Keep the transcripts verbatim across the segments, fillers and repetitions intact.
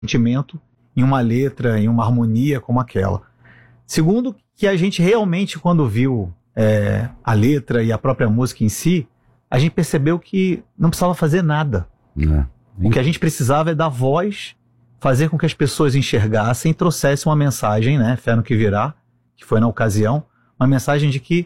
sentimento em uma letra, em uma harmonia como aquela. Segundo, que a gente realmente, quando viu é, a letra e a própria música em si, a gente percebeu que não precisava fazer nada. É. O que a gente precisava é dar voz, fazer com que as pessoas enxergassem e trouxessem uma mensagem, né, fé no que virá, que foi na ocasião, uma mensagem de que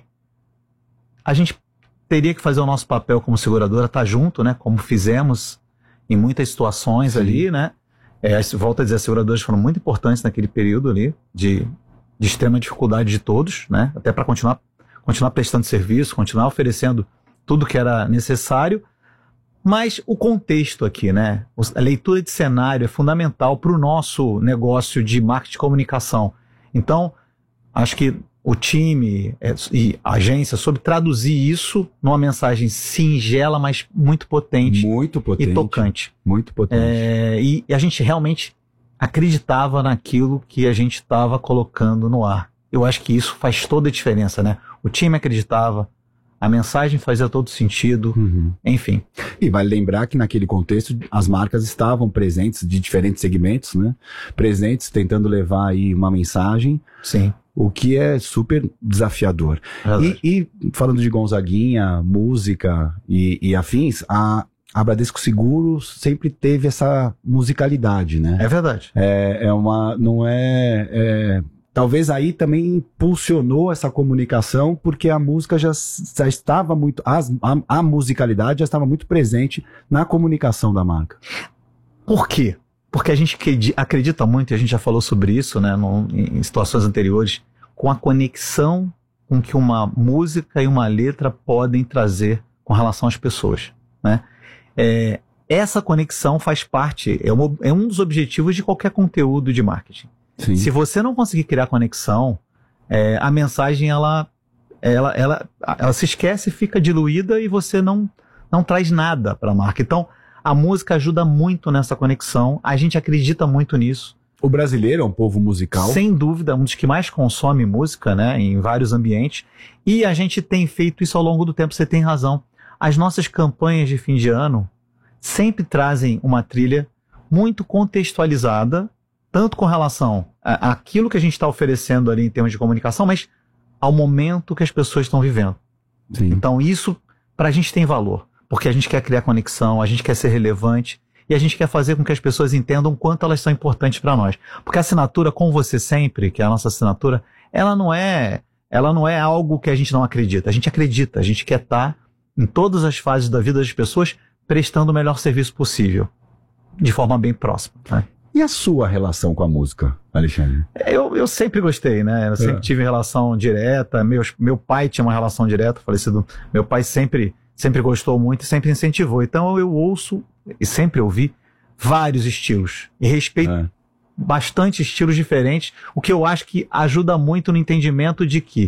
a gente teria que fazer o nosso papel como seguradora, estar junto, né, como fizemos em muitas situações. Sim. Ali, né, é, volto a dizer, as seguradoras foram muito importantes naquele período ali, de, de extrema dificuldade de todos, né, até para continuar, continuar prestando serviço, continuar oferecendo tudo que era necessário. Mas o contexto aqui, né, a leitura de cenário é fundamental para o nosso negócio de marketing de comunicação. Então, acho que o time é, e a agência soube traduzir isso numa mensagem singela, mas muito potente, muito potente e tocante. Muito potente. É, e, e a gente realmente acreditava naquilo que a gente estava colocando no ar. Eu acho que isso faz toda a diferença, né? O time acreditava, a mensagem fazia todo sentido, uhum. Enfim. E vale lembrar que naquele contexto as marcas estavam presentes de diferentes segmentos, né? Presentes, tentando levar aí uma mensagem. Sim. O que é super desafiador. E, e falando de Gonzaguinha, música e, e afins, a, a Bradesco Seguros sempre teve essa musicalidade, né? É verdade. É, é uma, não é, é... Talvez aí também impulsionou essa comunicação, porque a música já, já estava muito... As, a, a musicalidade já estava muito presente na comunicação da marca. Por quê? Porque a gente acredita muito, e a gente já falou sobre isso, né, no, em situações anteriores, com a conexão com que uma música e uma letra podem trazer com relação às pessoas, né? É, essa conexão faz parte, é, uma, é um dos objetivos de qualquer conteúdo de marketing. Sim. Se você não conseguir criar conexão, é, a mensagem ela, ela, ela, ela se esquece, fica diluída e você não, não traz nada para a marca. Então, a música ajuda muito nessa conexão, a gente acredita muito nisso. O brasileiro é um povo musical. Sem dúvida, um dos que mais consome música, né, em vários ambientes. E a gente tem feito isso ao longo do tempo, você tem razão. As nossas campanhas de fim de ano sempre trazem uma trilha muito contextualizada, tanto com relação à- àquilo que a gente está oferecendo ali em termos de comunicação, mas ao momento que as pessoas estão vivendo. Sim. Então isso, para a gente, tem valor. Porque a gente quer criar conexão, a gente quer ser relevante e a gente quer fazer com que as pessoas entendam o quanto elas são importantes para nós. Porque a assinatura Com Você Sempre, que é a nossa assinatura, ela não é, ela não é algo que a gente não acredita. A gente acredita, a gente quer estar em todas as fases da vida das pessoas prestando o melhor serviço possível, de forma bem próxima, né? E a sua relação com a música, Alexandre? Eu, eu sempre gostei, né? Eu sempre é. tive relação direta. Meus, meu pai tinha uma relação direta, falecido. Meu pai sempre... sempre gostou muito e sempre incentivou. Então eu ouço, e sempre ouvi, vários estilos. E respeito é. bastante estilos diferentes, o que eu acho que ajuda muito no entendimento de que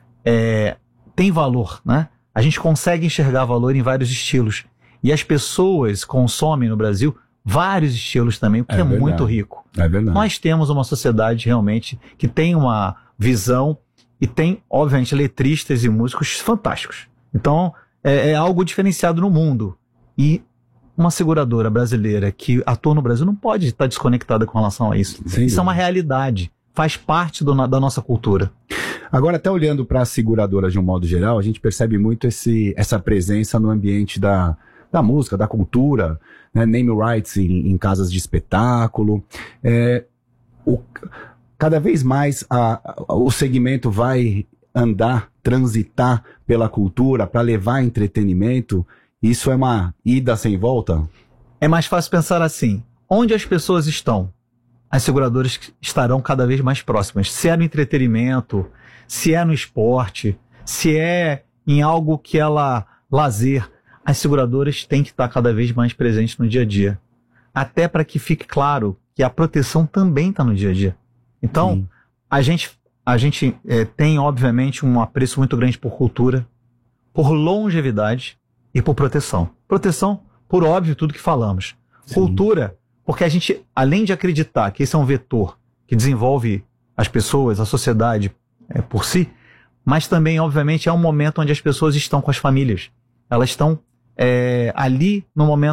é, tem valor, né? A gente consegue enxergar valor em vários estilos. E as pessoas consomem no Brasil vários estilos também, o que é, é muito rico. É verdade. Nós temos uma sociedade realmente que tem uma visão e tem, obviamente, letristas e músicos fantásticos. Então... É, é algo diferenciado no mundo. E uma seguradora brasileira que atua no Brasil não pode estar desconectada com relação a isso. Sem isso dúvida. É uma realidade. Faz parte do, da nossa cultura. Agora, até olhando para as seguradoras de um modo geral, a gente percebe muito esse, essa presença no ambiente da, da música, da cultura, né? Name rights em, em casas de espetáculo. É, o, cada vez mais a, a, o segmento vai andar, transitar pela cultura para levar entretenimento. Isso é uma ida sem volta? É mais fácil pensar assim: onde as pessoas estão, as seguradoras estarão cada vez mais próximas. Se é no entretenimento, se é no esporte, se é em algo que ela lazer, as seguradoras têm que estar cada vez mais presentes no dia a dia. Até para que fique claro que a proteção também está no dia a dia. Então, Sim. a gente... A gente é, tem, obviamente, um apreço muito grande por cultura, por longevidade e por proteção. Proteção, por óbvio, tudo que falamos. Sim. Cultura, porque a gente, além de acreditar que esse é um vetor que desenvolve as pessoas, a sociedade é, por si, mas também, obviamente, é um momento onde as pessoas estão com as famílias. Elas estão é, ali no momento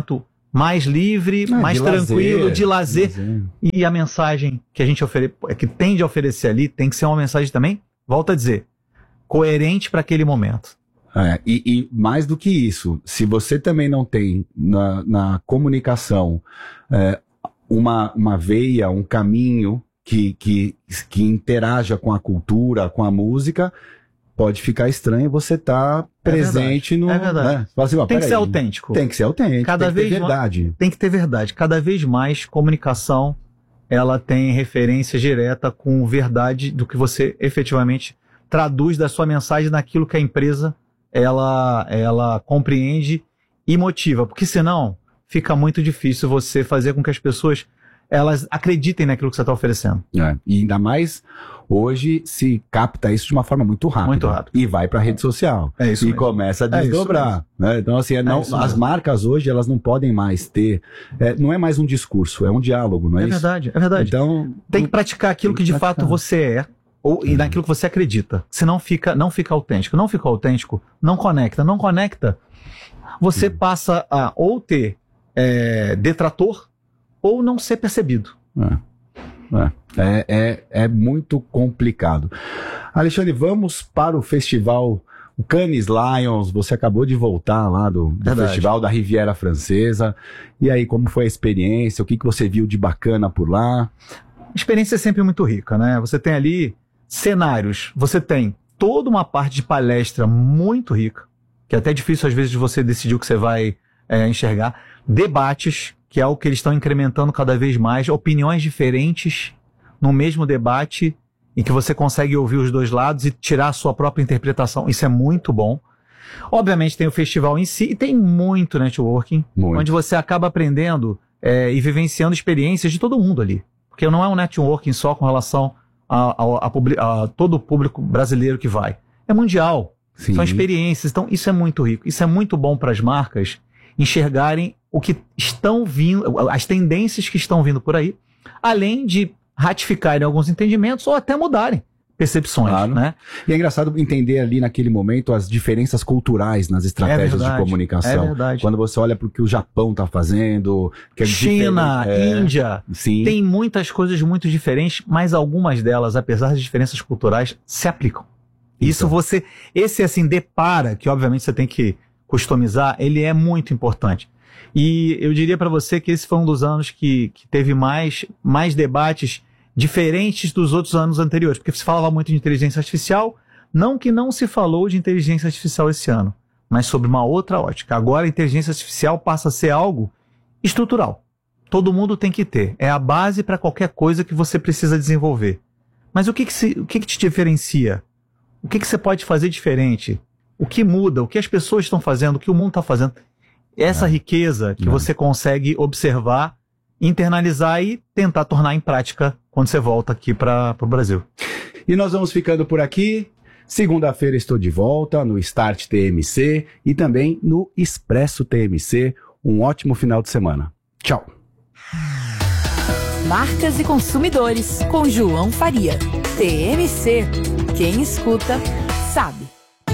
mais livre, Ah, mais de tranquilo, lazer, de lazer. de lazer. E a mensagem que a gente ofere... que tende a oferecer ali tem que ser uma mensagem também, volto a dizer, coerente para aquele momento. É, e, e mais do que isso, se você também não tem na, na comunicação é, uma, uma veia, um caminho que, que, que interaja com a cultura, com a música, pode ficar estranho você estar tá presente é no... É verdade. Né? Fala assim, ó, tem que peraí, ser autêntico. Tem que ser autêntico, Cada tem que ter vez verdade. Mais, tem que ter verdade. Cada vez mais comunicação, ela tem referência direta com verdade do que você efetivamente traduz da sua mensagem naquilo que a empresa ela, ela compreende e motiva. Porque senão fica muito difícil você fazer com que as pessoas elas acreditem naquilo que você está oferecendo. É, e ainda mais hoje se capta isso de uma forma muito rápida. Muito rápido. E vai para a rede social. É isso e mesmo. começa a É isso desdobrar. Né? Então, assim, é não, isso as mesmo. marcas hoje, elas não podem mais ter... é, não é mais um discurso, é um diálogo, não é, É isso? verdade, é verdade. Então, Tem que praticar aquilo que de fato você é, ou, e naquilo que você acredita. Senão fica, não fica autêntico. Não fica autêntico, não conecta. Não conecta, você passa a ou ter é, detrator ou não ser percebido. É, é, é, é muito complicado. Alexandre, vamos para o festival o Cannes Lions. Você acabou de voltar lá do, do Verdade. festival da Riviera Francesa. E aí, como foi a experiência? O que, que você viu de bacana por lá? A experiência é sempre muito rica, né? Você tem ali cenários, você tem toda uma parte de palestra muito rica, que é até difícil às vezes de você decidir o que você vai é, enxergar. Debates, que é o que eles estão incrementando cada vez mais, opiniões diferentes no mesmo debate, em que você consegue ouvir os dois lados e tirar a sua própria interpretação. Isso é muito bom. Obviamente tem o festival em si e tem muito networking, Muito. onde você acaba aprendendo é, e vivenciando experiências de todo mundo ali. Porque não é um networking só com relação a, a, a, publi- a todo o público brasileiro que vai. É mundial. Sim. São experiências. Então isso é muito rico. Isso é muito bom para as marcas enxergarem o que estão vindo, as tendências que estão vindo por aí, além de ratificarem alguns entendimentos ou até mudarem percepções, Claro. né? E é engraçado entender ali naquele momento as diferenças culturais nas estratégias É verdade, de comunicação. é verdade. Quando você olha para o que o Japão está fazendo, que é China, diferente- é, Índia, sim. tem muitas coisas muito diferentes, mas algumas delas, apesar das diferenças culturais, se aplicam. Isso Então. você, esse assim, depara, que obviamente você tem que customizar, ele é muito importante. E eu diria para você que esse foi um dos anos que, que teve mais, mais debates diferentes dos outros anos anteriores, porque se falava muito de inteligência artificial, não que não se falou de inteligência artificial esse ano, mas sobre uma outra ótica. Agora a inteligência artificial passa a ser algo estrutural. Todo mundo tem que ter. É a base para qualquer coisa que você precisa desenvolver. Mas o que que, se, o que que te diferencia? O que que você pode fazer diferente? O que muda? O que as pessoas estão fazendo? O que o mundo está fazendo? Essa É. riqueza que É. você consegue observar, internalizar e tentar tornar em prática quando você volta aqui para o Brasil. E nós vamos ficando por aqui. Segunda-feira estou de volta no Start T M C e também no Expresso T M C. Um ótimo final de semana. Tchau. Marcas e Consumidores, com João Faria. T M C. Quem escuta, sabe.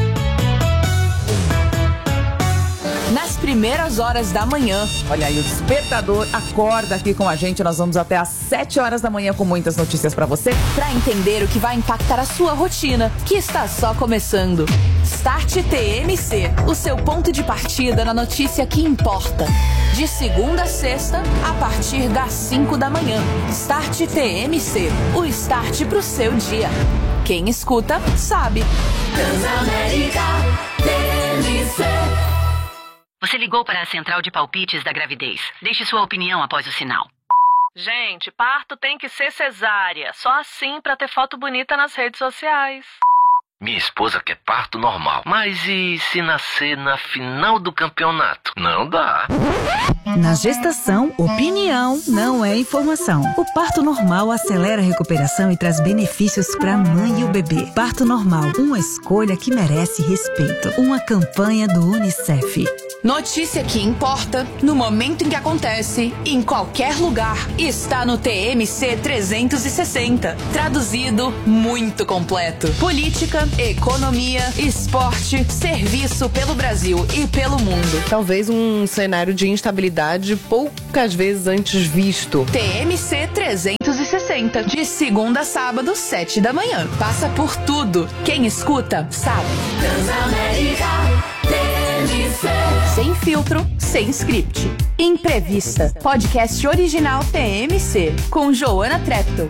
Nas primeiras horas da manhã. Olha aí, o Despertador acorda aqui com a gente. Nós vamos até às sete horas da manhã com muitas notícias pra você. Para entender o que vai impactar a sua rotina, que está só começando. Start T M C, o seu ponto de partida na notícia que importa. De segunda a sexta, a partir das cinco da manhã. Start T M C, o start pro seu dia. Quem escuta, sabe. Transamérica T M C. Você ligou para a central de palpites da gravidez. Deixe sua opinião após o sinal. Gente, parto tem que ser cesárea. Só assim pra ter foto bonita nas redes sociais. Minha esposa quer parto normal. Mas e se nascer na final do campeonato? Não dá. Na gestação, opinião não é informação. O parto normal acelera a recuperação e traz benefícios para a mãe e o bebê. Parto normal, uma escolha que merece respeito. Uma campanha do Unicef. Notícia que importa, no momento em que acontece, em qualquer lugar, está no T M C trezentos e sessenta. Traduzido, muito completo. Política, economia, esporte, serviço pelo Brasil e pelo mundo. Talvez um cenário de instabilidade poucas vezes antes visto. T M C trezentos e sessenta, de segunda a sábado, sete da manhã. Passa por tudo. Quem escuta, sabe. Transamérica, T M C. Sem filtro, sem script. Imprevista, podcast original T M C, com Joana Treptow.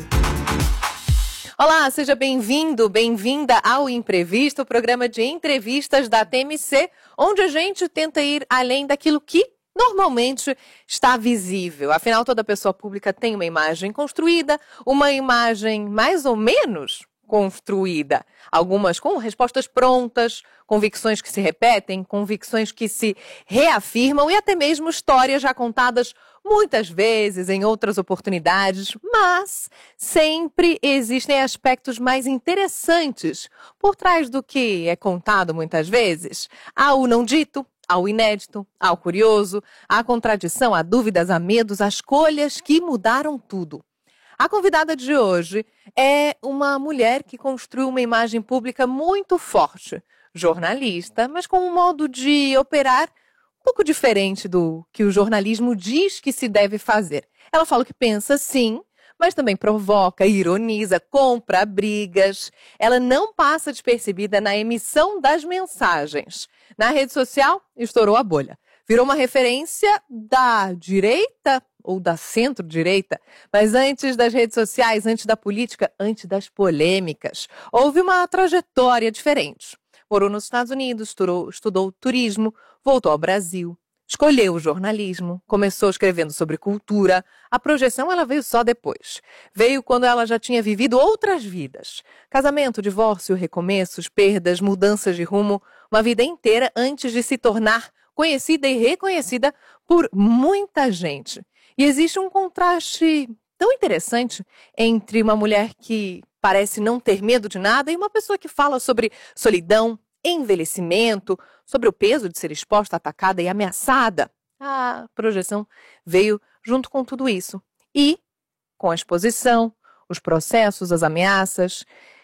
Olá, seja bem-vindo, bem-vinda ao Imprevisto, o programa de entrevistas da T M C, onde a gente tenta ir além daquilo que normalmente está visível. Afinal, toda pessoa pública tem uma imagem construída, uma imagem mais ou menos construída. Algumas com respostas prontas, convicções que se repetem, convicções que se reafirmam e até mesmo histórias já contadas muitas vezes, em outras oportunidades, mas sempre existem aspectos mais interessantes por trás do que é contado muitas vezes. Há o não dito, há o inédito, há o curioso, há a contradição, há dúvidas, há medos, há escolhas que mudaram tudo. A convidada de hoje é uma mulher que construiu uma imagem pública muito forte, jornalista, mas com um modo de operar um pouco diferente do que o jornalismo diz que se deve fazer. Ela fala o que pensa, sim, mas também provoca, ironiza, compra brigas. Ela não passa despercebida na emissão das mensagens. Na rede social, estourou a bolha. Virou uma referência da direita ou da centro-direita, mas antes das redes sociais, antes da política, antes das polêmicas, houve uma trajetória diferente. Morou nos Estados Unidos, estudou, estudou turismo, voltou ao Brasil, escolheu o jornalismo, começou escrevendo sobre cultura. A projeção ela veio só depois. Veio quando ela já tinha vivido outras vidas. Casamento, divórcio, recomeços, perdas, mudanças de rumo, uma vida inteira antes de se tornar conhecida e reconhecida por muita gente. E existe um contraste tão interessante entre uma mulher que parece não ter medo de nada e uma pessoa que fala sobre solidão, envelhecimento, sobre o peso de ser exposta, atacada e ameaçada. A projeção veio junto com tudo isso. E com a exposição, os processos, as ameaças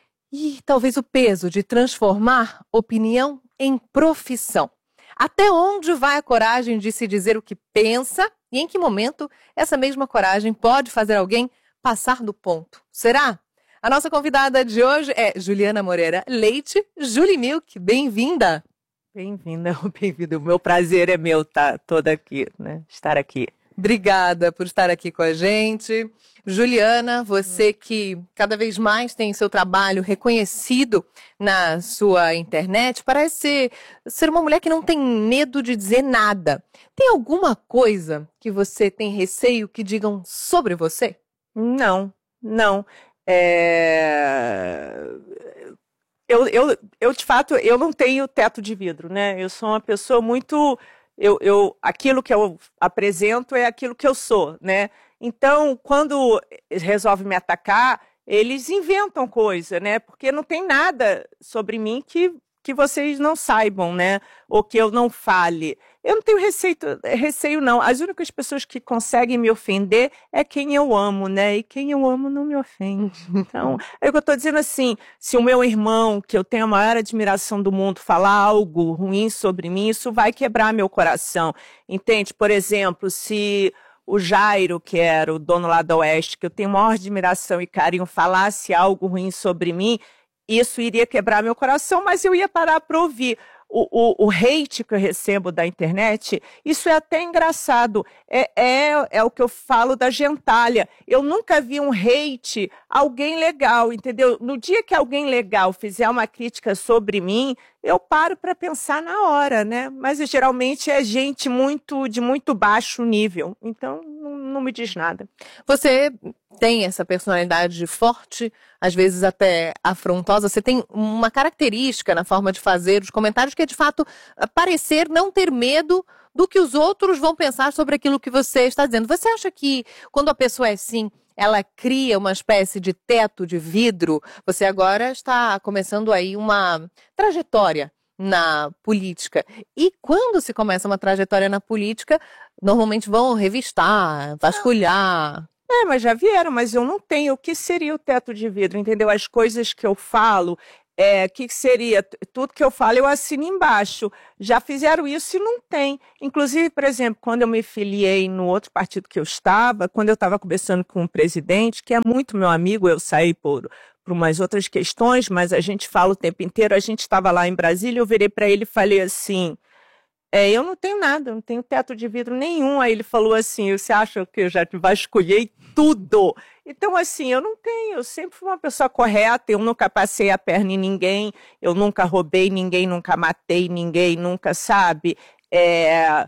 e talvez o peso de transformar opinião em profissão. Até onde vai a coragem de se dizer o que pensa e em que momento essa mesma coragem pode fazer alguém passar do ponto? Será? A nossa convidada de hoje é Juliana Moreira Leite, Julie Milk. Bem-vinda! Bem-vinda, bem-vinda. O meu prazer é meu estar toda aqui, né? Estar aqui. Obrigada por estar aqui com a gente. Juliana, você que cada vez mais tem seu trabalho reconhecido na sua internet, parece ser uma mulher que não tem medo de dizer nada. Tem alguma coisa que você tem receio que digam sobre você? Não, não. É... Eu, eu, eu, de fato, eu não tenho teto de vidro, né? Eu sou uma pessoa muito... Eu, eu, aquilo que eu apresento é aquilo que eu sou, né? Então, quando resolvem me atacar, eles inventam coisa, né? Porque não tem nada sobre mim que, que vocês não saibam, né? Ou que eu não fale. Eu não tenho receio, receio, não. As únicas pessoas que conseguem me ofender é quem eu amo, né? E quem eu amo não me ofende. Então, é o que eu estou dizendo assim, se o meu irmão, que eu tenho a maior admiração do mundo, falar algo ruim sobre mim, isso vai quebrar meu coração, entende? Por exemplo, se o Jairo, que era o dono lá da Oeste, que eu tenho a maior admiração e carinho, falasse algo ruim sobre mim, isso iria quebrar meu coração, mas eu ia parar para ouvir. O, o, o hate que eu recebo da internet, isso é até engraçado. É, é, é o que eu falo da gentalha. Eu nunca vi um hate, alguém legal, entendeu? No dia que alguém legal fizer uma crítica sobre mim, eu paro para pensar na hora, né? Mas geralmente é gente muito de muito baixo nível. Então, não, não me diz nada. Você tem essa personalidade forte, às vezes até afrontosa. Você tem uma característica na forma de fazer os comentários que é, de fato, parecer não ter medo do que os outros vão pensar sobre aquilo que você está dizendo. Você acha que quando a pessoa é assim, ela cria uma espécie de teto de vidro? Você agora está começando aí uma trajetória na política. E quando se começa uma trajetória na política, normalmente vão revistar, vasculhar. É, mas já vieram, mas eu não tenho. O que seria o teto de vidro, entendeu? As coisas que eu falo, é, que seria, tudo que eu falo eu assino embaixo. Já fizeram isso e não tem. Inclusive, por exemplo, quando eu me filiei no outro partido que eu estava, quando eu estava conversando com o presidente, que é muito meu amigo, eu saí por, por umas outras questões, mas a gente fala o tempo inteiro, a gente estava lá em Brasília, eu virei para ele e falei assim, é, eu não tenho nada, eu não tenho teto de vidro nenhum. Aí ele falou assim, você acha que eu já te vasculhei tudo? Então, assim, eu não tenho, eu sempre fui uma pessoa correta, eu nunca passei a perna em ninguém, eu nunca roubei ninguém, nunca matei ninguém, nunca, sabe? É,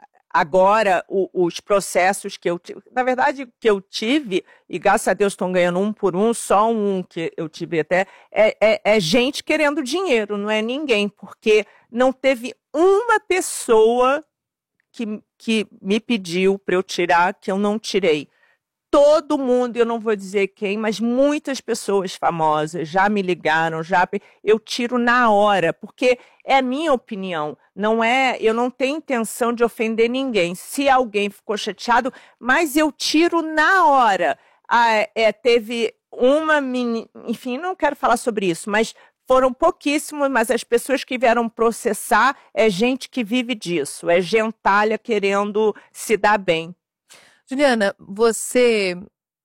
agora, o, os processos que eu tive, na verdade, que eu tive, e graças a Deus estão ganhando um por um, só um que eu tive até, é, é, é gente querendo dinheiro, não é ninguém, porque não teve uma pessoa que, que me pediu para eu tirar, que eu não tirei. Todo mundo, eu não vou dizer quem, mas muitas pessoas famosas já me ligaram, já eu tiro na hora, porque é minha opinião, não é, eu não tenho intenção de ofender ninguém. Se alguém ficou chateado, mas eu tiro na hora. Ah, é, teve uma, mini, enfim, não quero falar sobre isso, mas foram pouquíssimos, mas as pessoas que vieram processar é gente que vive disso, é gentalha querendo se dar bem. Juliana, você,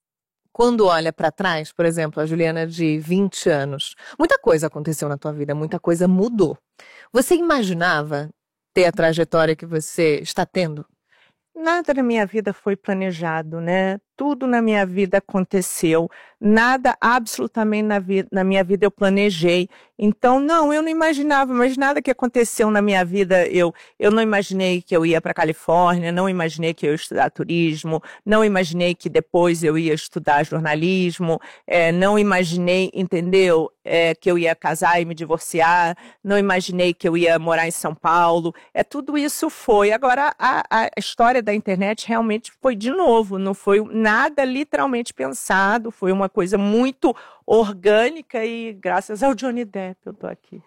quando olha para trás, por exemplo, a Juliana de vinte anos, muita coisa aconteceu na tua vida, muita coisa mudou. Você imaginava ter a trajetória que você está tendo? Nada na minha vida foi planejado, né? Tudo na minha vida aconteceu. Nada, absolutamente na, vida, na minha vida eu planejei. Então, não, eu não imaginava, mas nada que aconteceu na minha vida, eu, eu não imaginei que eu ia para a Califórnia, não imaginei que eu ia estudar turismo, não imaginei que depois eu ia estudar jornalismo, é, não imaginei, entendeu, é, que eu ia casar e me divorciar, não imaginei que eu ia morar em São Paulo. É, tudo isso foi. Agora, a, a história da internet realmente foi de novo, não foi nada literalmente pensado, foi uma coisa muito orgânica e graças ao Johnny Depp eu tô aqui.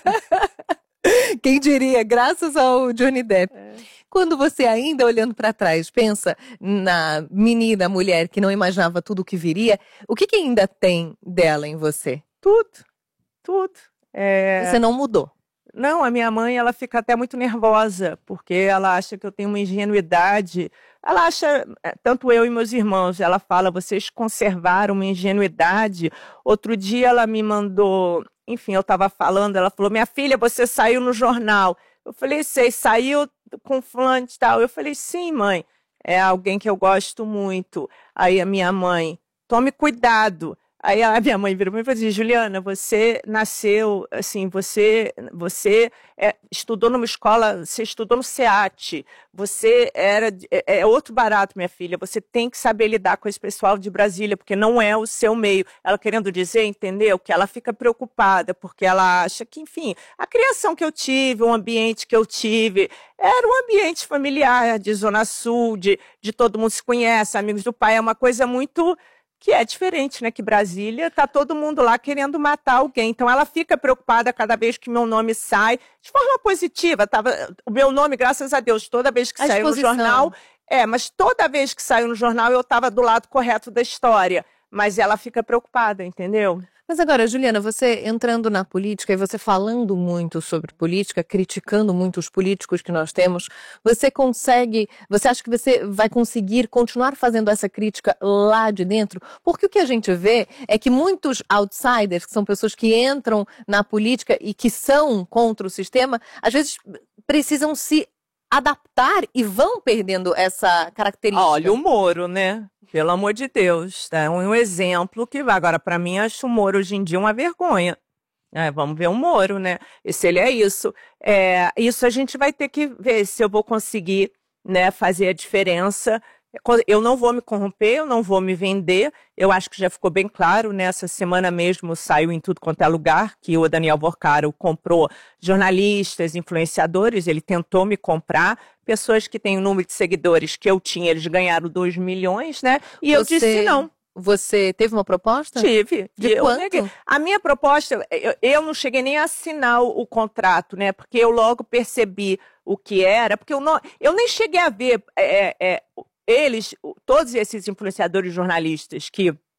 Quem diria, graças ao Johnny Depp. É. Quando você ainda olhando para trás pensa na menina, mulher que não imaginava tudo o que viria, o que, que ainda tem dela em você? Tudo, tudo. É... Você não mudou? Não, a minha mãe, ela fica até muito nervosa, porque ela acha que eu tenho uma ingenuidade. Ela acha, tanto eu e meus irmãos, ela fala, vocês conservaram uma ingenuidade. Outro dia ela me mandou, enfim, eu estava falando, ela falou, minha filha, você saiu no jornal. Eu falei, sei, saiu com fulano e tal. Eu falei, sim, mãe, é alguém que eu gosto muito. Aí a minha mãe, tome cuidado. Aí a minha mãe virou para mim e falou assim, Juliana, você nasceu, assim, você, você é, estudou numa escola, você estudou no SEAT, você era, é, é outro barato, minha filha, você tem que saber lidar com esse pessoal de Brasília, porque não é o seu meio. Ela querendo dizer, entendeu, que ela fica preocupada, porque ela acha que, enfim, a criação que eu tive, o ambiente que eu tive, era um ambiente familiar, de Zona Sul, de, de todo mundo se conhece, amigos do pai, é uma coisa muito... que é diferente, né? Que Brasília, tá todo mundo lá querendo matar alguém. Então, ela fica preocupada cada vez que meu nome sai, de forma positiva. Tava, o meu nome, graças a Deus, toda vez que saiu no jornal... É, mas toda vez que saiu no jornal, eu estava do lado correto da história. Mas ela fica preocupada, entendeu? Mas agora, Juliana, você entrando na política e você falando muito sobre política, criticando muito os políticos que nós temos, você consegue, você acha que você vai conseguir continuar fazendo essa crítica lá de dentro? Porque o que a gente vê é que muitos outsiders, que são pessoas que entram na política e que são contra o sistema, às vezes precisam se adaptar e vão perdendo essa característica. Olha o Moro, né? Pelo amor de Deus, é um exemplo que vai. Agora, para mim, acho o Moro hoje em dia uma vergonha. É, vamos ver o Moro, né? E se ele é isso. É, isso a gente vai ter que ver se eu vou conseguir, né, fazer a diferença. Eu não vou me corromper, eu não vou me vender. Eu acho que já ficou bem claro, nessa semana mesmo saiu em tudo quanto é lugar que o Daniel Vorcaro comprou jornalistas, influenciadores, ele tentou me comprar. Pessoas que têm o número de seguidores que eu tinha, eles ganharam dois milhões, né? E eu Você... disse não. Você teve uma proposta? Tive. De eu quanto? Neguei. A minha proposta, eu, eu não cheguei nem a assinar o, o contrato, né? Porque eu logo percebi o que era, porque eu, não, eu nem cheguei a ver... É, é, eles, todos esses influenciadores jornalistas que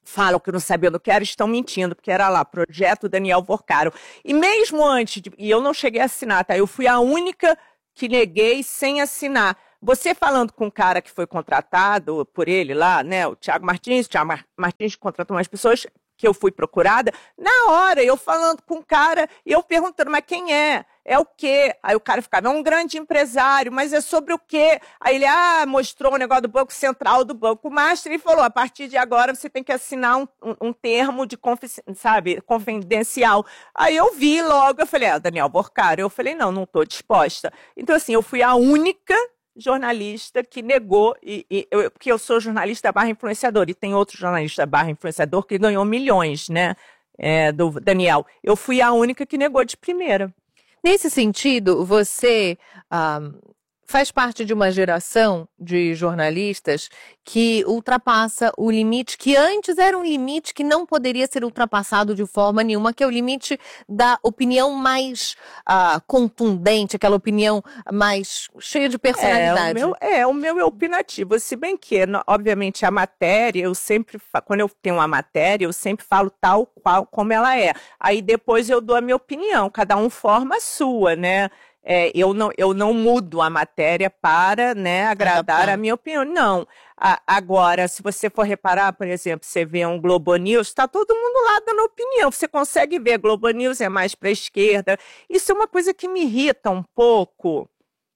falam que não sabiam do que era, estão mentindo, porque era lá, Projeto Daniel Vorcaro. E mesmo antes, de, e eu não cheguei a assinar, tá? Eu fui a única que neguei sem assinar. Você falando com um cara que foi contratado por ele lá, né, o Thiago Martins, o Thiago Martins contratou umas pessoas que eu fui procurada, na hora, eu falando com o cara, e eu perguntando, mas quem é? É o quê? Aí o cara ficava, é um grande empresário, mas é sobre o quê? Aí ele, ah, mostrou o negócio do Banco Central, do Banco Master, e falou, a partir de agora você tem que assinar um, um, um termo de, sabe, confidencial. Aí eu vi logo, eu falei, ah, Daniel Vorcaro. Eu falei, não, não estou disposta. Então, assim, eu fui a única jornalista que negou, e, e eu, porque eu sou jornalista barra influenciador, e tem outro jornalista barra influenciador que ganhou milhões, né, é, do Daniel. Eu fui a única que negou de primeira. Nesse sentido, você ah, faz parte de uma geração de jornalistas que ultrapassa o limite, que antes era um limite que não poderia ser ultrapassado de forma nenhuma, que é o limite da opinião mais ah, contundente, aquela opinião mais cheia de personalidade. É, o meu é, o meu é opinativo, se bem que, no, obviamente, a matéria, eu sempre, quando eu tenho uma matéria, eu sempre falo tal qual como ela é. Aí depois eu dou a minha opinião, cada um forma a sua, né? É, eu, não, eu não mudo a matéria para, né, agradar a minha opinião, não. A, agora, se você for reparar, por exemplo, você vê um Globo News, está todo mundo lá dando opinião, você consegue ver, Globo News é mais para a esquerda. Isso é uma coisa que me irrita um pouco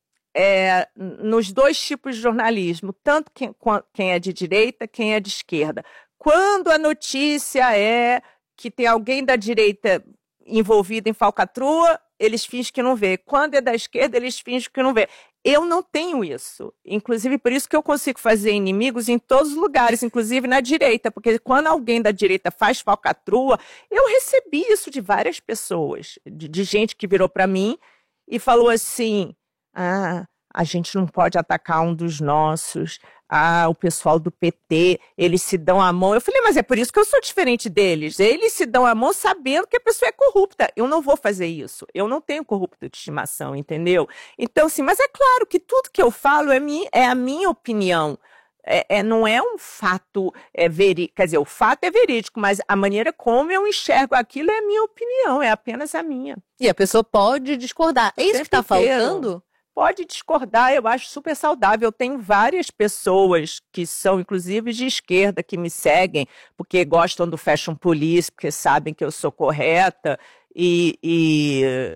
é, nos dois tipos de jornalismo, tanto quem, quem é de direita, quem é de esquerda. Quando a notícia é que tem alguém da direita envolvido em falcatrua, eles fingem que não vê. Quando é da esquerda, eles fingem que não vê. Eu não tenho isso. Inclusive, por isso que eu consigo fazer inimigos em todos os lugares, inclusive na direita, porque quando alguém da direita faz falcatrua, eu recebi isso de várias pessoas, de, de gente que virou para mim e falou assim, ah, a gente não pode atacar um dos nossos, ah, o pessoal do P T, eles se dão a mão. Eu falei, mas é por isso que eu sou diferente deles. Eles se dão a mão sabendo que a pessoa é corrupta. Eu não vou fazer isso. Eu não tenho corrupto de estimação, entendeu? Então, assim, mas é claro que tudo que eu falo é, mi, é a minha opinião. É, é, não é um fato é, verídico. Quer dizer, o fato é verídico, mas a maneira como eu enxergo aquilo é a minha opinião, é apenas a minha. E a pessoa pode discordar. É isso que está faltando? Pode discordar, eu acho super saudável. Eu tenho várias pessoas que são, inclusive, de esquerda, que me seguem, porque gostam do Fashion Police, porque sabem que eu sou correta, e, e,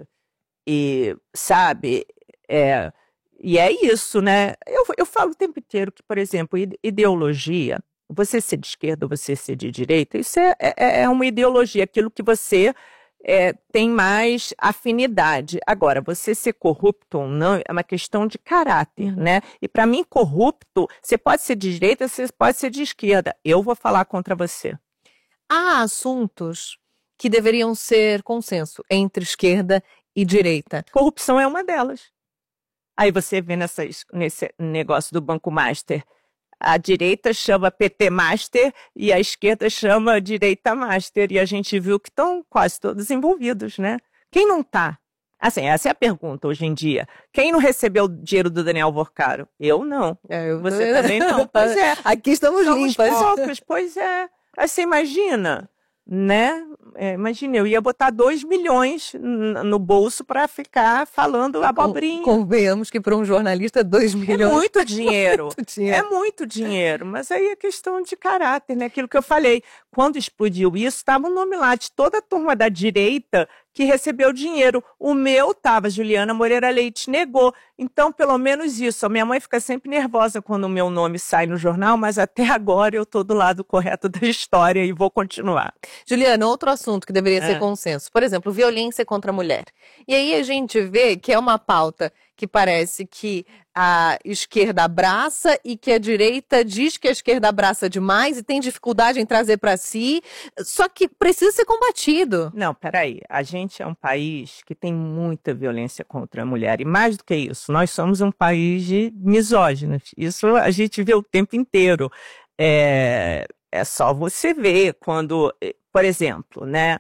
e sabe, é, e é isso, né? Eu, eu falo o tempo inteiro que, por exemplo, ideologia, você ser de esquerda ou você ser de direita, isso é, é, é uma ideologia, aquilo que você... É, tem mais afinidade. Agora, você ser corrupto ou não é uma questão de caráter, né? E para mim, corrupto, você pode ser de direita, você pode ser de esquerda. Eu vou falar contra você. Há assuntos que deveriam ser consenso entre esquerda e direita. Corrupção é uma delas. Aí você vê nessas, nesse negócio do Banco Master, a direita chama P T Master e a esquerda chama Direita Master. E a gente viu que estão quase todos envolvidos, né? Quem não está? Assim, essa é a pergunta hoje em dia. Quem não recebeu o dinheiro do Daniel Vorcaro? Eu não. É, eu Você tô... também não? Pois é. Aqui estamos, estamos limpas. Poucos. Pois é. Aí você imagina, né? É, imagina, eu ia botar dois milhões no bolso para ficar falando abobrinha. Convenhamos que para um jornalista dois milhões... É muito dinheiro. muito dinheiro. É muito dinheiro. Mas aí é questão de caráter, né? Aquilo que eu falei. Quando explodiu isso, estava o nome lá de toda a turma da direita que recebeu dinheiro. O meu estava, Juliana Moreira Leite negou. Então, pelo menos isso. A minha mãe fica sempre nervosa quando o meu nome sai no jornal, mas até agora eu estou do lado correto da história e vou continuar. Juliana, outro assunto que deveria é. ser consenso. Por exemplo, violência contra a mulher. E aí a gente vê que é uma pauta que parece que a esquerda abraça e que a direita diz que a esquerda abraça demais e tem dificuldade em trazer para si, só que precisa ser combatido. Não, peraí, a gente é um país que tem muita violência contra a mulher, e mais do que isso, nós somos um país de misóginos, isso a gente vê o tempo inteiro. É, é só você ver quando, por exemplo, né,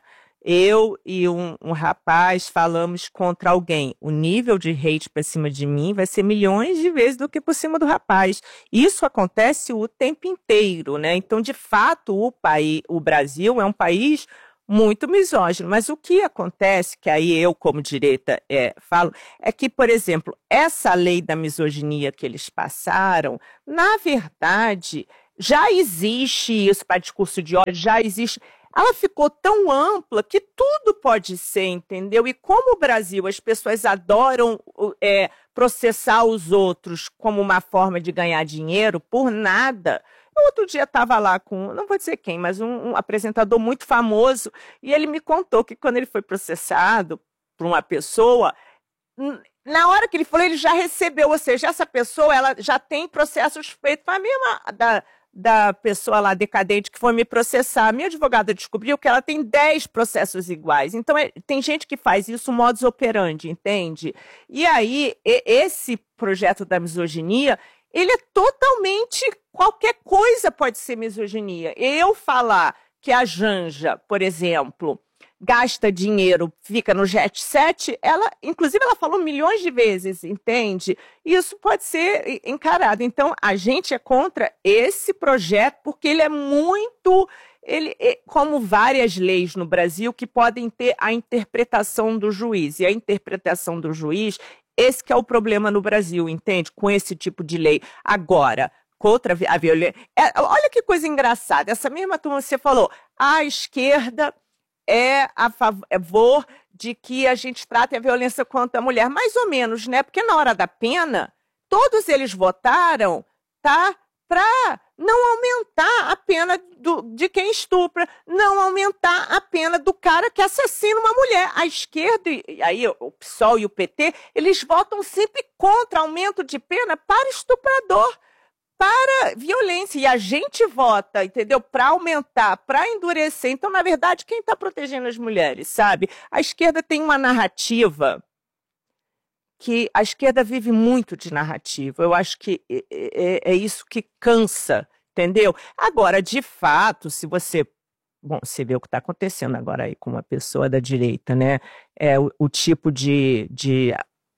eu e um, um rapaz falamos contra alguém. O nível de hate para cima de mim vai ser milhões de vezes do que por cima do rapaz. Isso acontece o tempo inteiro, né? Então, de fato, o, país, o Brasil é um país muito misógino. Mas o que acontece, que aí eu, como direita, é, falo, é que, por exemplo, essa lei da misoginia que eles passaram, na verdade, já existe isso para discurso de ódio, já existe... Ela ficou tão ampla que tudo pode ser, entendeu? E como o Brasil, as pessoas adoram é, processar os outros como uma forma de ganhar dinheiro por nada. Eu outro dia estava lá com, não vou dizer quem, mas um, um apresentador muito famoso, e ele me contou que quando ele foi processado por uma pessoa, na hora que ele falou, ele já recebeu, ou seja, essa pessoa ela já tem processos feitos com a mesma... Da, da pessoa lá decadente que foi me processar. A minha advogada descobriu que ela tem dez processos iguais. Então, é, tem gente que faz isso modus operandi, entende? E aí, e, esse projeto da misoginia, ele é totalmente... Qualquer coisa pode ser misoginia. Eu falar que a Janja, por exemplo, gasta dinheiro, fica no jet set, ela, inclusive ela falou milhões de vezes, entende? Isso pode ser encarado. Então, a gente é contra esse projeto porque ele é muito, ele, como várias leis no Brasil que podem ter a interpretação do juiz. E a interpretação do juiz, esse que é o problema no Brasil, entende? Com esse tipo de lei. Agora, contra a violência... É, olha que coisa engraçada, essa mesma turma que você falou, a esquerda... é a favor de que a gente trate a violência contra a mulher, mais ou menos, né? Porque na hora da pena, todos eles votaram, tá? Para não aumentar a pena do, de quem estupra, não aumentar a pena do cara que assassina uma mulher. A esquerda, e aí o P SOL e o P T, eles votam sempre contra aumento de pena para estuprador, para violência, e a gente vota, entendeu? Para aumentar, para endurecer. Então, na verdade, quem está protegendo as mulheres, sabe? A esquerda tem uma narrativa que a esquerda vive muito de narrativa. Eu acho que é, é, é isso que cansa, entendeu? Agora, de fato, se você... Bom, você vê o que está acontecendo agora aí com uma pessoa da direita, né? É o, o tipo de... de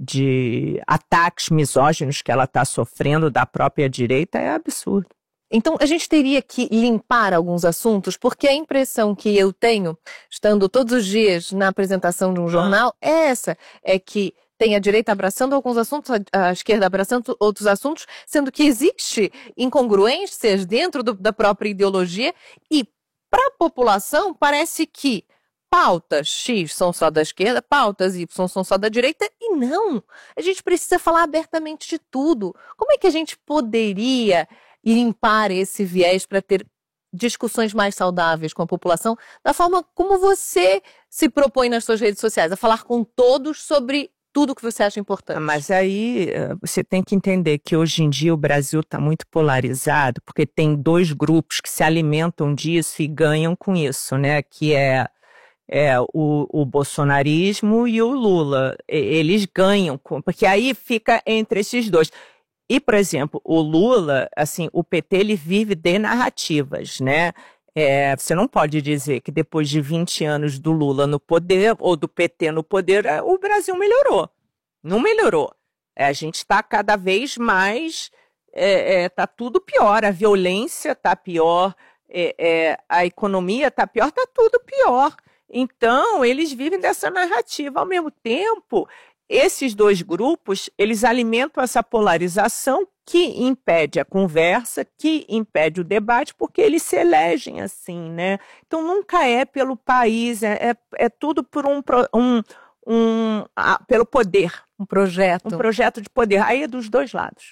de ataques misóginos que ela está sofrendo da própria direita é absurdo. Então, a gente teria que limpar alguns assuntos, porque a impressão que eu tenho, estando todos os dias na apresentação de um jornal, é essa, é que tem a direita abraçando alguns assuntos, a esquerda abraçando outros assuntos, sendo que existe incongruências dentro do, da própria ideologia, e para a população parece que pautas X são só da esquerda, pautas Y são só da direita, e não. A gente precisa falar abertamente de tudo. Como é que a gente poderia limpar esse viés para ter discussões mais saudáveis com a população, da forma como você se propõe nas suas redes sociais, a falar com todos sobre tudo que você acha importante? Mas aí você tem que entender que hoje em dia o Brasil está muito polarizado, porque tem dois grupos que se alimentam disso e ganham com isso, né? Que é É, o, o bolsonarismo e o Lula. Eles ganham, porque aí fica entre esses dois. E, por exemplo, o Lula, assim, o P T, ele vive de narrativas, né? É, você não pode dizer que depois de vinte anos do Lula no poder, ou do P T no poder, o Brasil melhorou. Não melhorou. É, a gente está cada vez mais... É, é, tá tudo pior. A violência está pior, é, é, a economia está pior, está tudo pior. Então, eles vivem dessa narrativa. Ao mesmo tempo, esses dois grupos, eles alimentam essa polarização que impede a conversa, que impede o debate, porque eles se elegem assim, né? Então, nunca é pelo país, é, é, é tudo por um, um, um ah, pelo poder. Um projeto. Um projeto de poder. Aí é dos dois lados.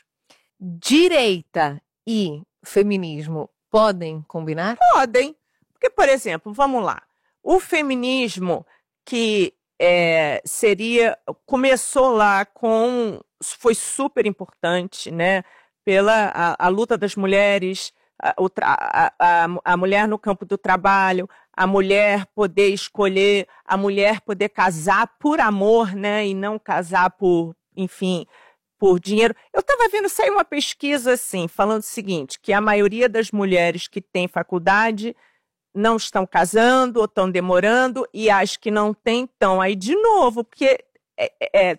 Direita e feminismo podem combinar? Podem. Porque, por exemplo, vamos lá. O feminismo que é, seria, começou lá com, foi super importante, né, pela a, a luta das mulheres, a, a, a, a mulher no campo do trabalho, a mulher poder escolher, a mulher poder casar por amor, né, e não casar por, enfim, por dinheiro. Eu estava vendo sair uma pesquisa assim, falando o seguinte, que a maioria das mulheres que tem faculdade não estão casando ou estão demorando, e as que não têm estão aí de novo, porque é, é,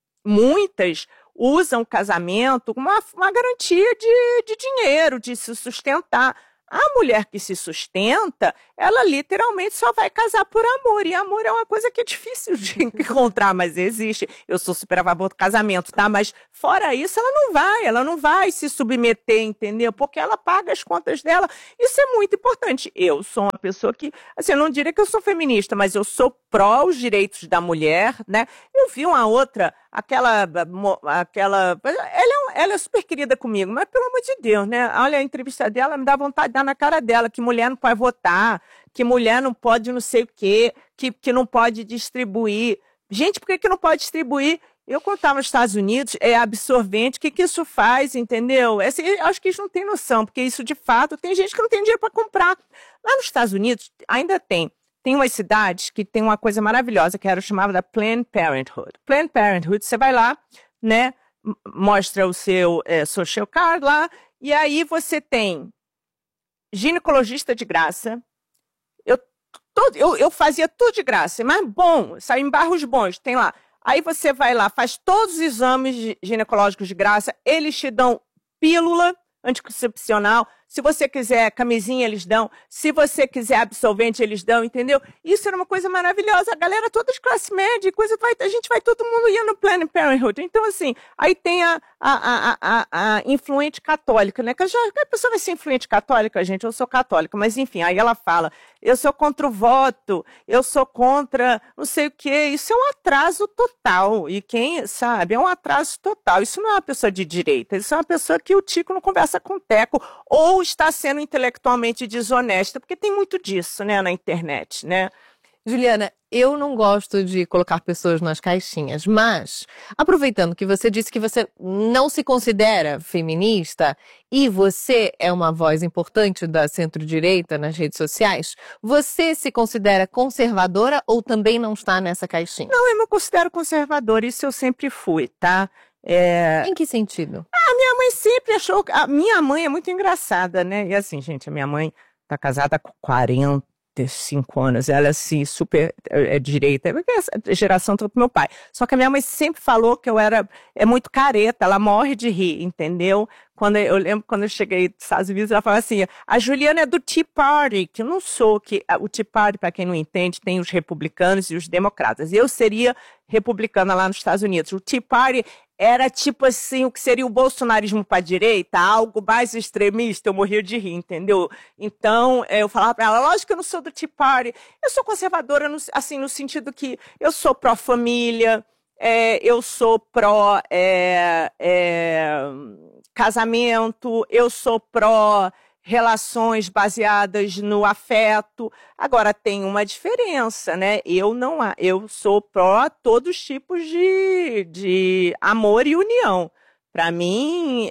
muitas usam o casamento como uma, uma garantia de, de dinheiro, de se sustentar. A mulher que se sustenta, ela literalmente só vai casar por amor. E amor é uma coisa que é difícil de encontrar, mas existe. Eu sou super a favor do casamento, tá? Mas fora isso, ela não vai, ela não vai se submeter, entendeu? Porque ela paga as contas dela. Isso é muito importante. Eu sou uma pessoa que, assim, eu não diria que eu sou feminista, mas eu sou pró os direitos da mulher, né? Eu vi uma outra, aquela, aquela, ela é, ela é super querida comigo, mas pelo amor de Deus, né? Olha, a entrevista dela me dá vontade de dar na cara dela, que mulher não pode votar, que mulher não pode não sei o quê, que, que não pode distribuir. Gente, por que, que não pode distribuir? Eu, quando estava nos Estados Unidos, é absorvente, o que, que isso faz, entendeu? Esse, eu acho que eles não têm noção, porque isso, de fato, tem gente que não tem dinheiro para comprar. Lá nos Estados Unidos, ainda tem. Tem umas cidades que tem uma coisa maravilhosa, que era o chamado da Planned Parenthood. Planned Parenthood, você vai lá, né, mostra o seu é, social card lá, e aí você tem ginecologista de graça. Eu, todo, eu, eu fazia tudo de graça, mas bom, saiu em bairros bons, tem lá. Aí você vai lá, faz todos os exames ginecológicos de graça, eles te dão pílula anticoncepcional. Se você quiser camisinha, eles dão. Se você quiser absorvente, eles dão, entendeu? Isso era uma coisa maravilhosa. A galera toda de classe média, coisa, vai, a gente vai, todo mundo ia no Planned Parenthood. Então, assim, aí tem a, a, a, a, a influente católica, né? Que já, a pessoa vai ser influente católica, gente, eu sou católica, mas enfim, aí ela fala, eu sou contra o voto, eu sou contra não sei o quê. Isso é um atraso total. E quem sabe, é um atraso total. Isso não é uma pessoa de direita, isso é uma pessoa que o Tico não conversa com o Teco, ou está sendo intelectualmente desonesta, porque tem muito disso, né, na internet, né? Juliana, eu não gosto de colocar pessoas nas caixinhas, mas aproveitando que você disse que você não se considera feminista e você é uma voz importante da centro-direita nas redes sociais, você se considera conservadora ou também não está nessa caixinha? Não, eu me considero conservadora, isso eu sempre fui, tá? É... Em que sentido? A minha mãe sempre achou... A minha mãe é muito engraçada, né? E assim, gente, a minha mãe tá casada com quarenta e cinco anos. Ela é assim, super é, é direita. É a geração toda do meu pai. Só que a minha mãe sempre falou que eu era... É muito careta, ela morre de rir, entendeu? Quando eu, eu lembro quando eu cheguei dos Estados Unidos, ela falava assim, a Juliana é do Tea Party, que eu não sou, que o Tea Party, para quem não entende, tem os republicanos e os democratas. Eu seria republicana lá nos Estados Unidos. O Tea Party era tipo assim, o que seria o bolsonarismo para a direita, algo mais extremista, eu morria de rir, entendeu? Então, eu falava para ela, lógico que eu não sou do Tea Party, eu sou conservadora, no, assim, no sentido que eu sou pró-família, é, eu sou pró... É, é, casamento, eu sou pró relações baseadas no afeto. Agora tem uma diferença, né? Eu não, eu sou pró todos os tipos de, de amor e união. Para mim,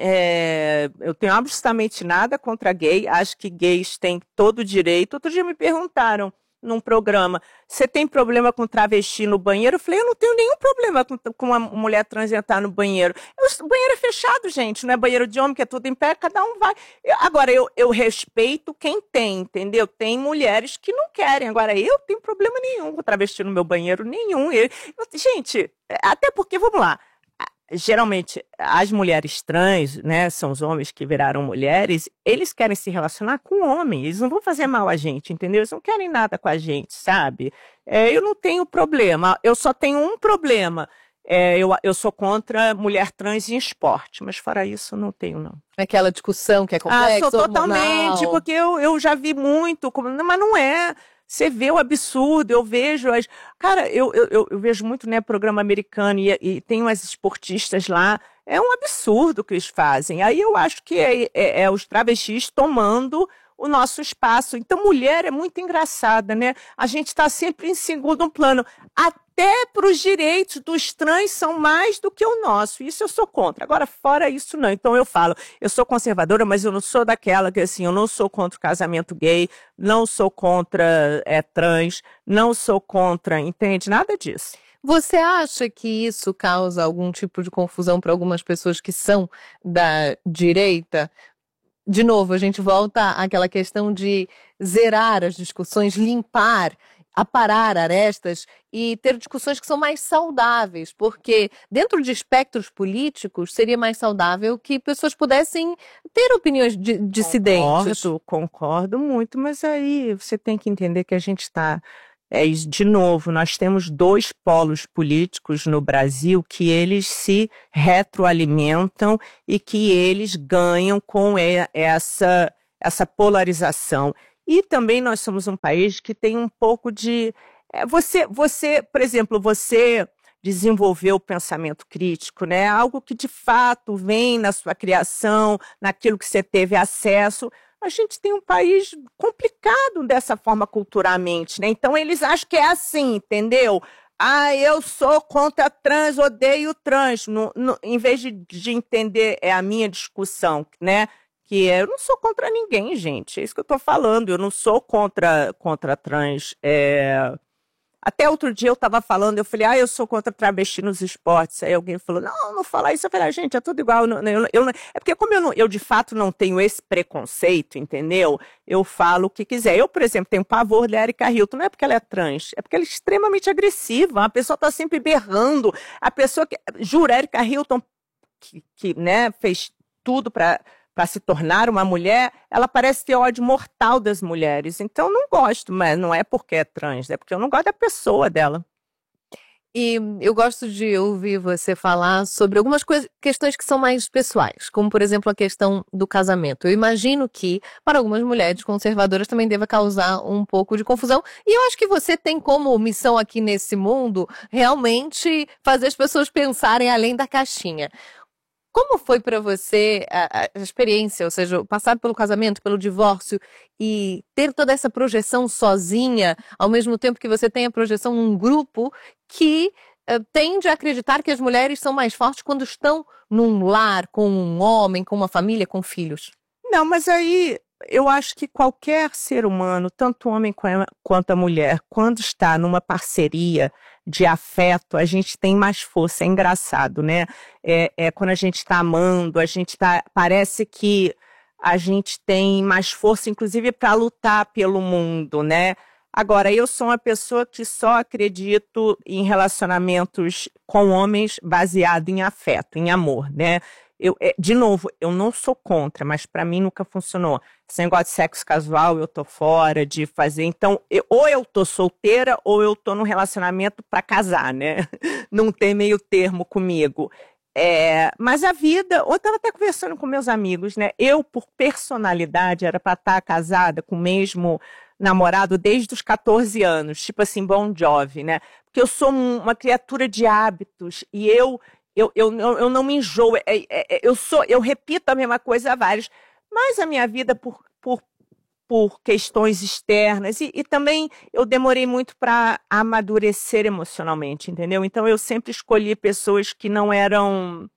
é, eu tenho absolutamente nada contra gay. Acho que gays têm todo o direito. Outro dia me perguntaram num programa, você tem problema com travesti no banheiro? Eu falei, eu não tenho nenhum problema com, com uma mulher trans entrar no banheiro. Eu, o banheiro é fechado, gente, não é banheiro de homem, que é tudo em pé, cada um vai. Eu, agora, eu, eu respeito quem tem, entendeu? Tem mulheres que não querem. Agora, eu não tenho problema nenhum com travesti no meu banheiro, nenhum. Eu, eu, gente, até porque, vamos lá, geralmente, as mulheres trans, né, são os homens que viraram mulheres, eles querem se relacionar com homem, eles não vão fazer mal a gente, entendeu? Eles não querem nada com a gente, sabe? É, eu não tenho problema, eu só tenho um problema, é, eu, eu sou contra mulher trans em esporte, mas fora isso, não tenho, não. Aquela discussão que é complexa, ah, sou hormonal. Totalmente, porque eu, eu já vi muito, mas não é... Você vê o absurdo, eu vejo as... Cara, eu, eu, eu vejo muito, né, programa americano e, e tem umas esportistas lá, é um absurdo o que eles fazem. Aí eu acho que é, é, é os travestis tomando o nosso espaço. Então, mulher é muito engraçada, né? A gente está sempre em segundo plano. Até para os direitos dos trans são mais do que o nosso. Isso eu sou contra. Agora, fora isso, não. Então, eu falo, eu sou conservadora, mas eu não sou daquela que, assim, eu não sou contra o casamento gay, não sou contra é, trans, não sou contra, entende? Nada disso. Você acha que isso causa algum tipo de confusão para algumas pessoas que são da direita? de novo, a gente volta àquela questão de zerar as discussões, limpar, aparar arestas e ter discussões que são mais saudáveis, porque dentro de espectros políticos seria mais saudável que pessoas pudessem ter opiniões di- dissidentes. Concordo, concordo muito, mas aí você tem que entender que a gente está... É, isso, de novo, nós temos dois polos políticos no Brasil que eles se retroalimentam e que eles ganham com e- essa, essa polarização. E também nós somos um país que tem um pouco de... é, você, você, por exemplo, você desenvolveu o pensamento crítico, né? Algo que de fato vem na sua criação, naquilo que você teve acesso. A gente tem um país complicado dessa forma culturalmente, né? Então eles acham que é assim, entendeu? Ah, eu sou contra trans, odeio trans. No, no, em vez de, de entender, é a minha discussão, né? Que eu não sou contra ninguém, gente. É isso que eu estou falando. Eu não sou contra, contra trans. É... Até outro dia eu estava falando, eu falei, ah, eu sou contra travesti nos esportes. Aí alguém falou, não, não fala isso. Eu falei, ah, gente, é tudo igual. Eu, eu, eu, é porque como eu, não, eu, de fato, não tenho esse preconceito, entendeu? Eu falo o que quiser. Eu, por exemplo, tenho pavor da Erika Hilton. Não é porque ela é trans, é porque ela é extremamente agressiva. A pessoa está sempre berrando. A pessoa que... Juro, a Erika Hilton, que, que né, fez tudo para... para se tornar uma mulher, ela parece ter ódio mortal das mulheres. Então, não gosto, mas não é porque é trans, é porque eu não gosto da pessoa dela. E eu gosto de ouvir você falar sobre algumas coisas, questões que são mais pessoais, como, por exemplo, a questão do casamento. Eu imagino que, para algumas mulheres conservadoras, também deva causar um pouco de confusão. E eu acho que você tem como missão aqui nesse mundo realmente fazer as pessoas pensarem além da caixinha. Como foi para você a, a experiência, ou seja, passar pelo casamento, pelo divórcio e ter toda essa projeção sozinha, ao mesmo tempo que você tem a projeção num grupo que uh, tende a acreditar que as mulheres são mais fortes quando estão num lar, com um homem, com uma família, com filhos? Não, mas aí eu acho que qualquer ser humano, tanto homem quanto a mulher, quando está numa parceria de afeto, a gente tem mais força. É engraçado, né? É, é quando a gente está amando, a gente tá, parece que a gente tem mais força, inclusive, para lutar pelo mundo, né? Agora, eu sou uma pessoa que só acredito em relacionamentos com homens baseado em afeto, em amor, né? Eu, de novo, eu não sou contra, mas para mim nunca funcionou. Esse negócio de sexo casual, eu tô fora de fazer. Então, eu, ou eu tô solteira, ou eu tô num relacionamento para casar, né? Não tem meio termo comigo. É, mas a vida... Eu tava até conversando com meus amigos, né? Eu, por personalidade, era para estar casada com o mesmo namorado desde os catorze anos. Tipo assim, Bon Jovi, né? Porque eu sou uma criatura de hábitos e eu... Eu, eu, eu não me enjoo, é, é, eu, sou, eu repito a mesma coisa a vários, mas a minha vida por, por, por questões externas e, e também eu demorei muito para amadurecer emocionalmente, entendeu? Então eu sempre escolhi pessoas que não eram,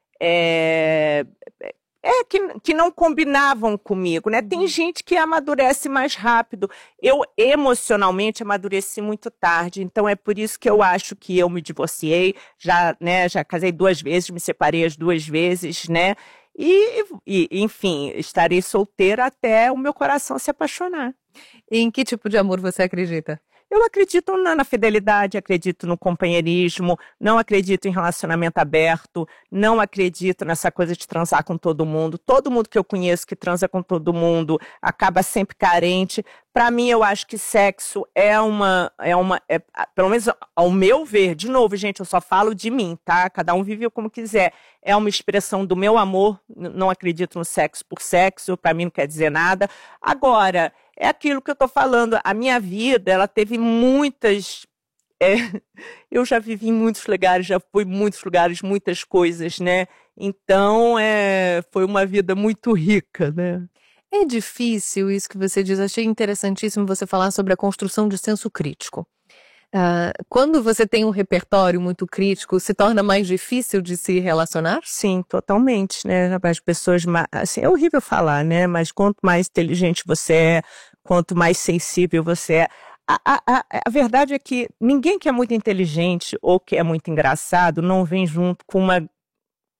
é, é, que, que não combinavam comigo, né? Tem gente que amadurece mais rápido. Eu emocionalmente amadureci muito tarde, então é por isso que eu acho que eu me divorciei, já, né, já casei duas vezes, me separei as duas vezes, né? E, e, enfim, estarei solteira até o meu coração se apaixonar. E em que tipo de amor você acredita? Eu acredito na, na fidelidade, acredito no companheirismo, não acredito em relacionamento aberto, não acredito nessa coisa de transar com todo mundo. Todo mundo que eu conheço que transa com todo mundo acaba sempre carente. Para mim, eu acho que sexo é uma, é uma é, pelo menos ao meu ver, de novo, gente, eu só falo de mim, tá? Cada um vive como quiser. É uma expressão do meu amor, não acredito no sexo por sexo, para mim não quer dizer nada. Agora, é aquilo que eu tô falando, a minha vida, ela teve muitas... É, eu já vivi em muitos lugares, já fui em muitos lugares, muitas coisas, né? Então, é, foi uma vida muito rica, né? É difícil isso que você diz, achei interessantíssimo você falar sobre a construção de senso crítico. Uh, quando você tem um repertório muito crítico, se torna mais difícil de se relacionar? Sim, totalmente, né? As pessoas, assim, é horrível falar, né? Mas quanto mais inteligente você é, quanto mais sensível você é, a, a, a, a verdade é que ninguém que é muito inteligente ou que é muito engraçado não vem junto com uma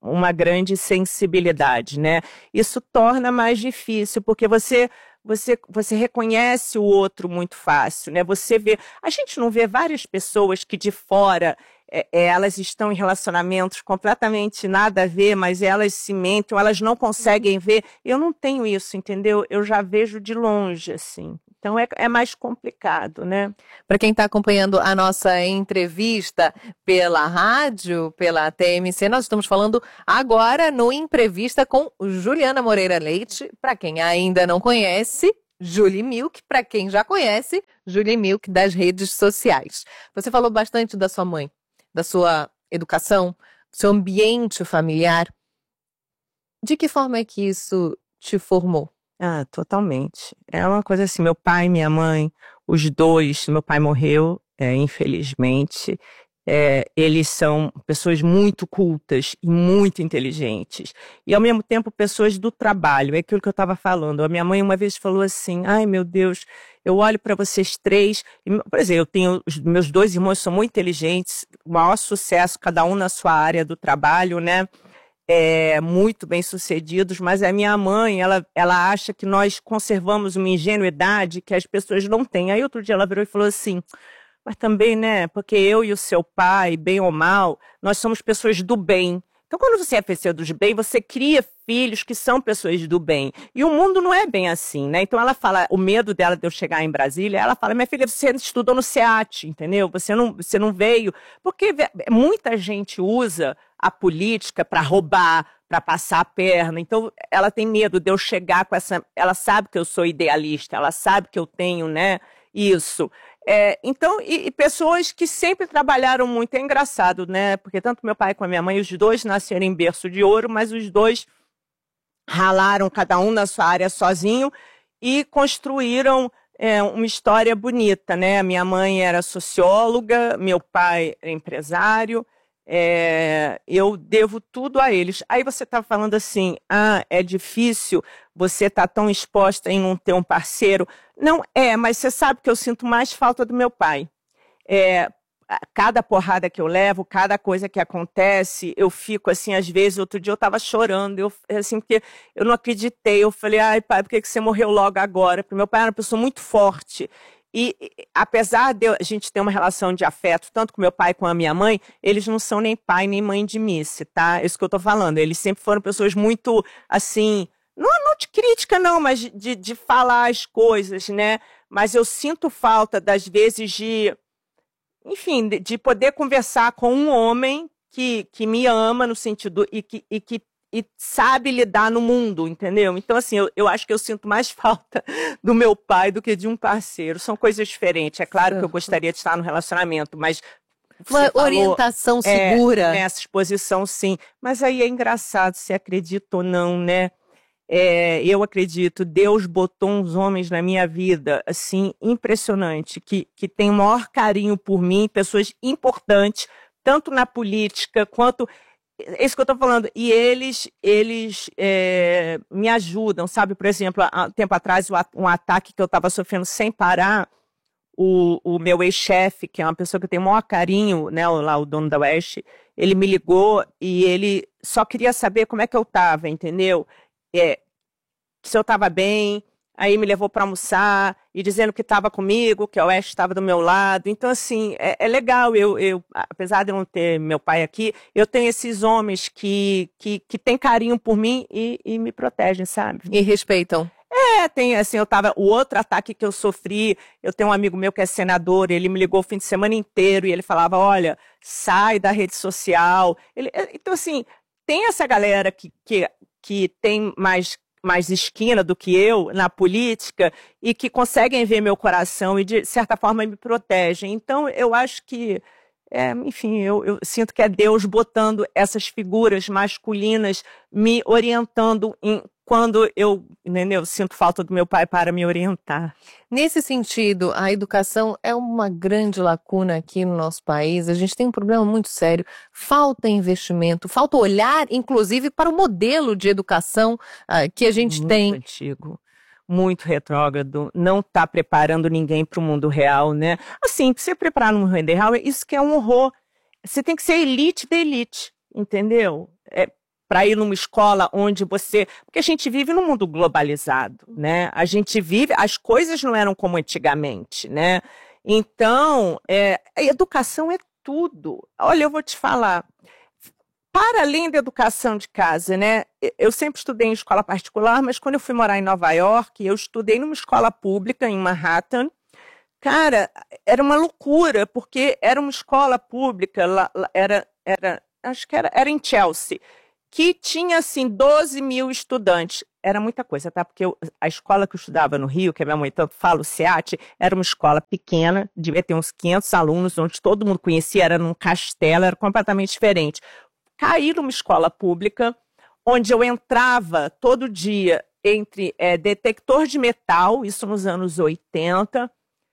uma grande sensibilidade, né? Isso torna mais difícil, porque você, você, você reconhece o outro muito fácil, né? Você vê... A gente não vê várias pessoas que de fora... É, elas estão em relacionamentos completamente nada a ver, mas elas se mentem, elas não conseguem ver. Eu não tenho isso, entendeu? Eu já vejo de longe, assim. Então é, é mais complicado, né? Para quem está acompanhando a nossa entrevista pela rádio, pela T M C, nós estamos falando agora no Entrevista com Juliana Moreira Leite. Para quem ainda não conhece, Julie Milk. Para quem já conhece, Julie Milk das redes sociais. Você falou bastante da sua mãe, da sua educação, do seu ambiente familiar. De que forma é que isso te formou? Ah, totalmente. É uma coisa assim, meu pai e minha mãe, os dois, meu pai morreu, é, infelizmente, é, eles são pessoas muito cultas e muito inteligentes. E, ao mesmo tempo, pessoas do trabalho. É aquilo que eu estava falando. A minha mãe uma vez falou assim, ai, meu Deus, eu olho para vocês três, e, por exemplo, eu tenho, os meus dois irmãos são muito inteligentes, o maior sucesso, cada um na sua área do trabalho, né? É, muito bem sucedidos, mas a minha mãe, ela, ela acha que nós conservamos uma ingenuidade que as pessoas não têm. Aí outro dia ela virou e falou assim, mas também, né, porque eu e o seu pai, bem ou mal, nós somos pessoas do bem. Então, quando você é pessoa do bem, você cria filhos que são pessoas do bem. E o mundo não é bem assim, né? Então, ela fala, o medo dela de eu chegar em Brasília, ela fala, minha filha, você estudou no SEAT, entendeu? Você não, você não veio... Porque muita gente usa a política para roubar, para passar a perna. Então, ela tem medo de eu chegar com essa... Ela sabe que eu sou idealista, ela sabe que eu tenho, né, isso... É, então, e, e pessoas que sempre trabalharam muito, é engraçado, né? Porque tanto meu pai como a minha mãe, os dois nasceram em berço de ouro, mas os dois ralaram, cada um na sua área sozinho, e construíram é, uma história bonita, né? Minha mãe era socióloga, meu pai era empresário, é, eu devo tudo a eles. Aí você está falando assim, ah, é difícil você estar tá tão exposta em não ter um parceiro. Não é, mas você sabe que eu sinto mais falta do meu pai. É, cada porrada que eu levo, cada coisa que acontece, eu fico assim, às vezes, outro dia eu estava chorando, eu, assim, porque eu não acreditei. Eu falei, ai pai, por que que você morreu logo agora? Porque meu pai era uma pessoa muito forte. E, apesar de a gente ter uma relação de afeto, tanto com meu pai como a minha mãe, eles não são nem pai nem mãe de Missy, tá? É isso que eu tô falando. Eles sempre foram pessoas muito, assim, não, não de crítica não, mas de, de falar as coisas, né? Mas eu sinto falta, das vezes, de, enfim, de, de poder conversar com um homem que, que me ama no sentido, e que, e que e sabe lidar no mundo, entendeu? Então, assim, eu, eu acho que eu sinto mais falta do meu pai do que de um parceiro. São coisas diferentes. É claro que eu gostaria de estar no relacionamento, mas... Uma falou, orientação segura. É, nessa exposição, sim. Mas aí é engraçado, se acredita ou não, né? É, eu acredito, Deus botou uns homens na minha vida, assim, impressionante, que, que tem o maior carinho por mim, pessoas importantes, tanto na política quanto... É isso que eu estou falando. E eles, eles é, me ajudam, sabe? Por exemplo, há um tempo atrás, um ataque que eu estava sofrendo sem parar, o, o meu ex-chefe, que é uma pessoa que eu tenho o maior carinho, né, lá o dono da Oeste, ele me ligou e ele só queria saber como é que eu estava, entendeu? É, se eu estava bem, aí me levou para almoçar e dizendo que estava comigo, que a Oeste estava do meu lado. Então, assim, é, é legal. Eu, eu, apesar de eu não ter meu pai aqui, eu tenho esses homens que, que, que têm carinho por mim e, e me protegem, sabe? E respeitam. É, tem, assim, eu tava, o outro ataque que eu sofri, eu tenho um amigo meu que é senador, ele me ligou o fim de semana inteiro e ele falava, olha, sai da rede social. Ele, então, assim, tem essa galera que, que, que tem mais... mais esquina do que eu na política e que conseguem ver meu coração e, de certa forma, me protegem. Então, eu acho que, é, enfim, eu, eu sinto que é Deus botando essas figuras masculinas me orientando em, quando eu, entendeu, sinto falta do meu pai para me orientar. Nesse sentido, a educação é uma grande lacuna aqui no nosso país. A gente tem um problema muito sério. Falta investimento, falta olhar, inclusive, para o modelo de educação uh, que a gente muito tem. Muito antigo, muito retrógrado, não está preparando ninguém para o mundo real, né? Assim, você preparar no mundo real, isso que é um horror. Você tem que ser elite da elite, entendeu? É, para ir numa escola onde você... Porque a gente vive num mundo globalizado, né? A gente vive... As coisas não eram como antigamente, né? Então, é, a educação é tudo. Olha, eu vou te falar... Para além da educação de casa, né? Eu sempre estudei em escola particular, mas quando eu fui morar em Nova York, eu estudei numa escola pública em Manhattan. Cara, era uma loucura, porque era uma escola pública, era, era, acho que era, era em Chelsea, que tinha, assim, doze mil estudantes. Era muita coisa, tá? Porque eu, a escola que eu estudava no Rio, que a minha mãe tanto fala, o SEAT, era uma escola pequena, devia ter uns quinhentos alunos, onde todo mundo conhecia, era num castelo, era completamente diferente. Caí numa escola pública, onde eu entrava todo dia entre é, detector de metal, isso nos anos oitenta.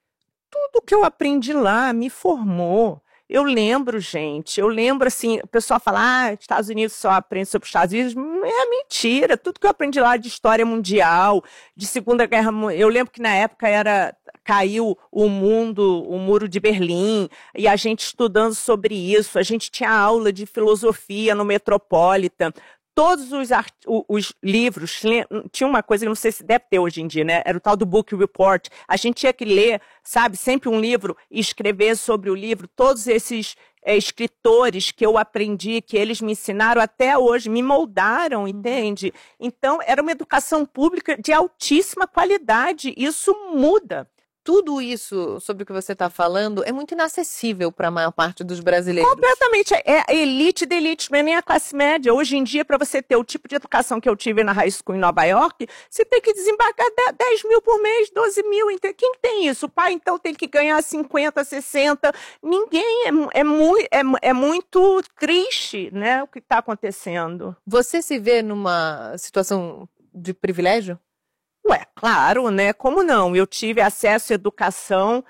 Tudo que eu aprendi lá me formou. Eu lembro, gente, eu lembro assim, o pessoal fala, ah, Estados Unidos só aprende sobre os Estados Unidos. É mentira, tudo que eu aprendi lá de história mundial, de Segunda Guerra Mundial, eu lembro que na época era... Caiu o mundo, o muro de Berlim, e a gente estudando sobre isso, a gente tinha aula de filosofia no Metropolitan, todos os, art... os livros, tinha uma coisa que não sei se deve ter hoje em dia, né? Era o tal do Book Report, a gente tinha que ler, sabe, sempre um livro e escrever sobre o livro, todos esses é, escritores que eu aprendi, que eles me ensinaram até hoje, me moldaram, entende? Então, era uma educação pública de altíssima qualidade, isso muda. Tudo isso sobre o que você está falando é muito inacessível para a maior parte dos brasileiros. Completamente. É a elite da elite, não é nem a classe média. Hoje em dia, para você ter o tipo de educação que eu tive na high school em Nova York, você tem que desembarcar dez mil por mês, doze mil. Quem tem isso? O pai, então, tem que ganhar cinquenta, sessenta. Ninguém. É, é, muito, é, é muito triste, né, o que está acontecendo. Você se vê numa situação de privilégio? Ué, claro, né? Como não? Eu tive acesso à educação,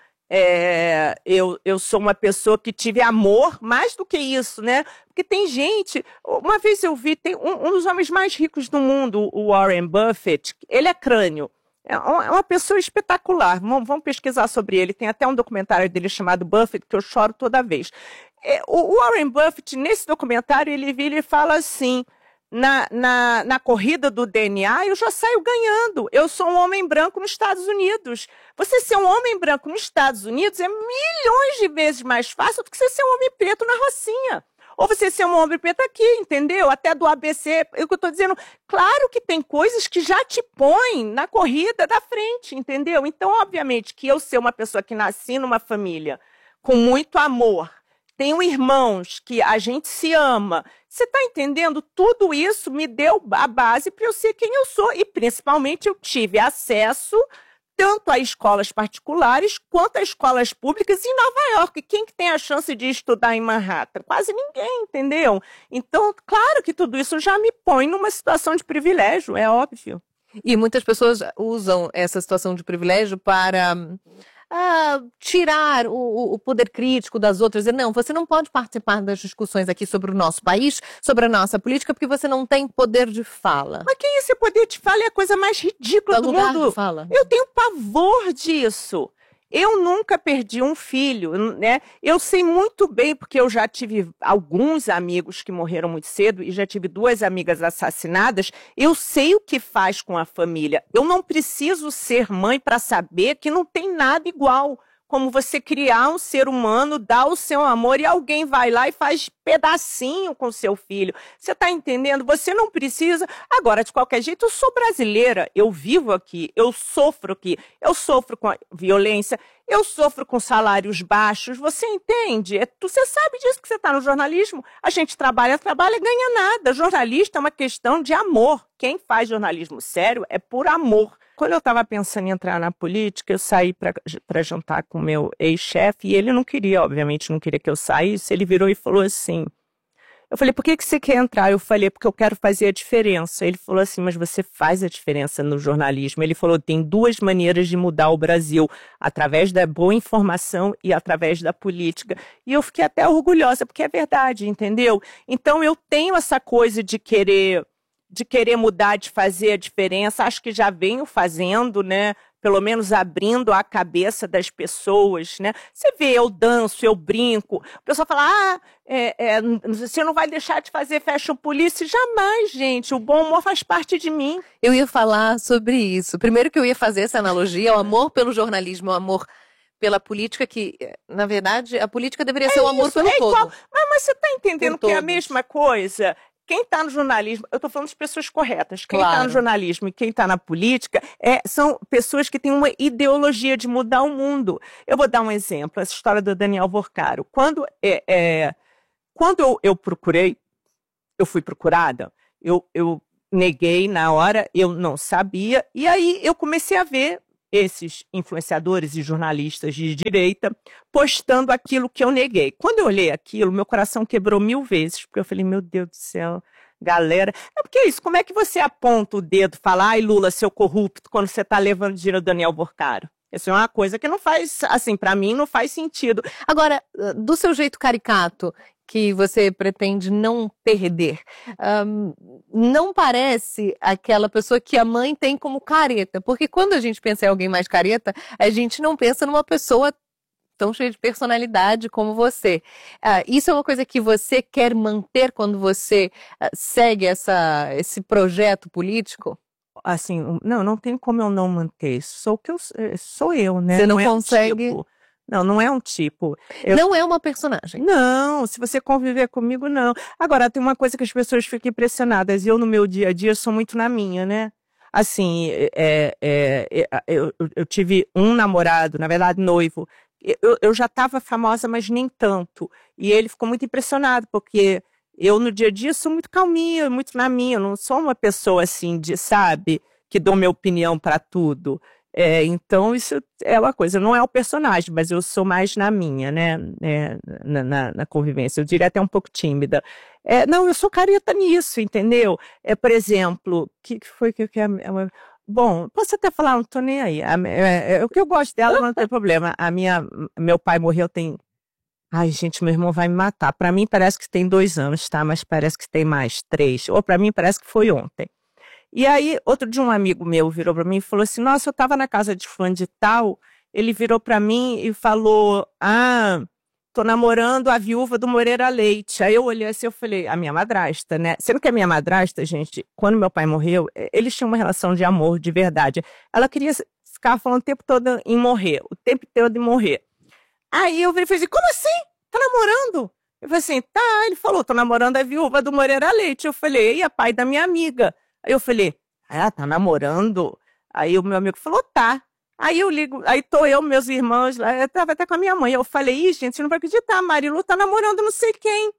é, eu, eu sou uma pessoa que tive amor, mais do que isso, né? Porque tem gente... Uma vez eu vi, tem um, um dos homens mais ricos do mundo, o Warren Buffett, ele é crânio. É uma pessoa espetacular. Vamos, vamos pesquisar sobre ele. Tem até um documentário dele chamado Buffett, que eu choro toda vez. É, o Warren Buffett, nesse documentário, ele vira e fala assim... Na, na, na corrida do D N A, eu já saio ganhando. Eu sou um homem branco nos Estados Unidos. Você ser um homem branco nos Estados Unidos é milhões de vezes mais fácil do que você ser um homem preto na Rocinha. Ou você ser um homem preto aqui, entendeu? Até do A B C, é o que eu estou dizendo. Claro que tem coisas que já te põem na corrida da frente, entendeu? Então, obviamente, que eu ser uma pessoa que nasci numa família com muito amor, tenho irmãos que a gente se ama. Você está entendendo? Tudo isso me deu a base para eu ser quem eu sou. E, principalmente, eu tive acesso tanto a escolas particulares quanto a escolas públicas em Nova York. Quem que tem a chance de estudar em Manhattan? Quase ninguém, entendeu? Então, claro que tudo isso já me põe numa situação de privilégio, é óbvio. E muitas pessoas usam essa situação de privilégio para... Ah, tirar o, o poder crítico das outras, dizer, não, você não pode participar das discussões aqui sobre o nosso país, sobre a nossa política, porque você não tem poder de fala. Mas que esse poder de fala é a coisa mais ridícula do lugar mundo. De fala. Eu tenho pavor disso. Eu nunca perdi um filho, né? Eu sei muito bem, porque eu já tive alguns amigos que morreram muito cedo e já tive duas amigas assassinadas. Eu sei o que faz com a família. Eu não preciso ser mãe para saber que não tem nada igual. Como você criar um ser humano, dar o seu amor e alguém vai lá e faz pedacinho com seu filho. Você está entendendo? Você não precisa... Agora, de qualquer jeito, eu sou brasileira, eu vivo aqui, eu sofro aqui, eu sofro com a violência, eu sofro com salários baixos, você entende? É, você sabe disso que você está no jornalismo. A gente trabalha, trabalha e ganha nada. Jornalista é uma questão de amor. Quem faz jornalismo sério é por amor. Quando eu estava pensando em entrar na política, eu saí para jantar com o meu ex-chefe e ele não queria, obviamente, não queria que eu saísse. Ele virou e falou assim, eu falei, por que, que você quer entrar? Eu falei, porque eu quero fazer a diferença. Ele falou assim, mas você faz a diferença no jornalismo. Ele falou, tem duas maneiras de mudar o Brasil, através da boa informação e através da política. E eu fiquei até orgulhosa, porque é verdade, entendeu? Então eu tenho essa coisa de querer... de querer mudar, de fazer a diferença, acho que já venho fazendo, né? pelo menos abrindo a cabeça das pessoas, né? Você vê, eu danço, eu brinco, o pessoal fala, ah, é, é, você não vai deixar de fazer fashion police? Jamais, gente, o bom humor faz parte de mim. Eu ia falar sobre isso. Primeiro que eu ia fazer essa analogia, o amor pelo jornalismo, o amor pela política, que, na verdade, a política deveria É ser o amor isso, pelo é todo. igual. Mas, mas você está entendendo Por que é a todos. mesma coisa? Quem está no jornalismo, eu estou falando de pessoas corretas, quem está Claro. no jornalismo e quem está na política é, são pessoas que têm uma ideologia de mudar o mundo. Eu vou dar um exemplo, essa história do Daniel Vorcaro. Quando, é, é, quando eu, eu procurei, eu fui procurada, eu, eu neguei na hora, eu não sabia, e aí eu comecei a ver esses influenciadores e jornalistas de direita postando aquilo que eu neguei. Quando eu olhei aquilo, meu coração quebrou mil vezes, porque eu falei, meu Deus do céu, galera... É porque é isso, como é que você aponta o dedo e fala, ai Lula, seu corrupto, quando você está levando dinheiro do Daniel Vorcaro? Isso é uma coisa que não faz, assim, para mim não faz sentido. Agora, do seu jeito caricato, que você pretende não perder, um, não parece aquela pessoa que a mãe tem como careta, porque quando a gente pensa em alguém mais careta, a gente não pensa numa pessoa tão cheia de personalidade como você. Uh, isso é uma coisa que você quer manter quando você uh, segue essa, esse projeto político? Assim, não, não tem como eu não manter isso. Sou o que eu sou eu, né? Você não, é consegue... Um tipo. Não, não é um tipo. Eu... Não é uma personagem. Não, se você conviver comigo, não. Agora, tem uma coisa que as pessoas ficam impressionadas. Eu, no meu dia a dia, sou muito na minha, né? Assim, é, é, é, eu, eu tive um namorado, na verdade, noivo. Eu, eu já estava famosa, mas nem tanto. E ele ficou muito impressionado, porque eu, no dia a dia, sou muito calminha, muito na minha. Eu não sou uma pessoa, assim, de, sabe, que dou minha opinião para tudo. É, então, isso é uma coisa, não é o personagem, mas eu sou mais na minha, né, é, na, na, na convivência, eu diria até um pouco tímida. É, não, eu sou careta nisso, entendeu? É, por exemplo, o que foi que eu quero... Bom, posso até falar, não tô nem aí. A, é, é, o que eu gosto dela não tem problema. A minha, meu pai morreu tem... Ai, gente, meu irmão vai me matar. Para mim parece que tem dois anos, tá? Mas parece que tem mais três. Ou para mim parece que foi ontem. E aí, outro dia um amigo meu virou para mim e falou assim, nossa, eu estava na casa de fulano de tal, ele virou para mim e falou, ah, tô namorando a viúva do Moreira Leite. Aí eu olhei assim, eu falei, a minha madrasta, né? Sendo que a minha madrasta, gente, quando meu pai morreu, eles tinham uma relação de amor, de verdade. Ela queria ficar falando o tempo todo em morrer, o tempo todo em morrer. Aí eu falei assim, como assim? Tá namorando? Eu falei assim, tá, ele falou, tô namorando a viúva do Moreira Leite. Eu falei, e a pai da minha amiga? Aí eu falei, ah, tá namorando? Aí o meu amigo falou, tá. Aí eu ligo, aí tô eu, meus irmãos lá, eu tava até com a minha mãe. Eu falei, ih, gente, você não vai acreditar, a Marilu tá namorando não sei quem.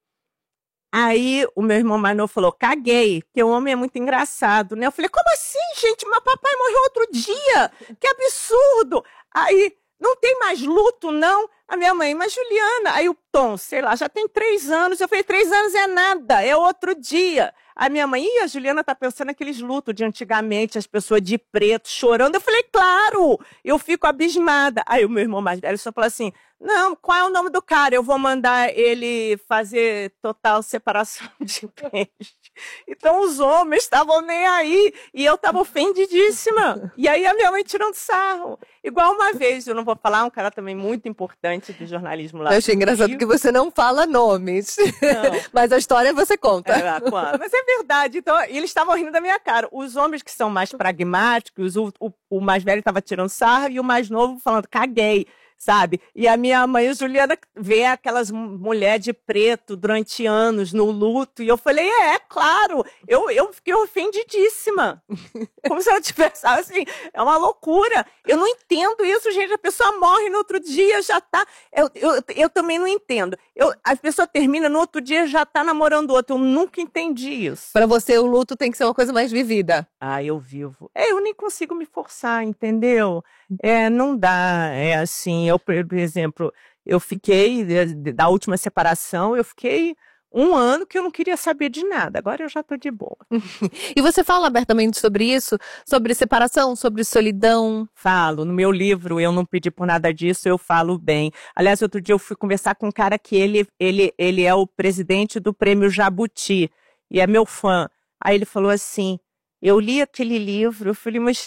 Aí o meu irmão mais novo falou, caguei, porque o homem é muito engraçado, né? Eu falei, como assim, gente? Meu papai morreu outro dia, que absurdo. Aí, não tem mais luto, não? A minha mãe, mas Juliana, aí o Tom, sei lá, já tem três anos. Eu falei, três anos é nada, é outro dia. A minha mãe, ih, a Juliana tá pensando naqueles lutos de antigamente, as pessoas de preto chorando. Eu falei, claro, eu fico abismada. Aí o meu irmão mais velho só falou assim, não, qual é o nome do cara? Eu vou mandar ele fazer total separação de bens. Então os homens estavam nem aí e eu tava ofendidíssima. E aí a minha mãe tirando sarro. Igual uma vez, eu não vou falar, um cara também muito importante do jornalismo lá. Eu achei engraçado Rio. Que você não fala nomes, não. Mas a história você conta. É, mas é verdade. Então, eles estavam rindo da minha cara. Os homens que são mais pragmáticos, o, o, o mais velho estava tirando sarro e o mais novo falando, caguei. Sabe? E a minha mãe, a Juliana, vê aquelas mulheres de preto durante anos no luto. E eu falei, é, é claro. Eu, eu fiquei ofendidíssima. Como se ela tivesse, assim, é uma loucura. Eu não entendo isso, gente. A pessoa morre no outro dia, já tá... Eu, eu, eu também não entendo. Eu, a pessoa termina no outro dia, já tá namorando outro. Eu nunca entendi isso. Pra você, o luto tem que ser uma coisa mais vivida. Ah, eu vivo. É, eu nem consigo me forçar, entendeu? É, não dá. É assim, eu, por exemplo, eu fiquei, da última separação, eu fiquei um ano que eu não queria saber de nada. Agora eu já tô de boa. E você fala abertamente sobre isso? Sobre separação, sobre solidão? Falo. No meu livro, Eu Não Pedi Por Nada Disso, eu falo bem. Aliás, outro dia eu fui conversar com um cara que ele, ele, ele é o presidente do Prêmio Jabuti e é meu fã. Aí ele falou assim, eu li aquele livro, eu falei, mas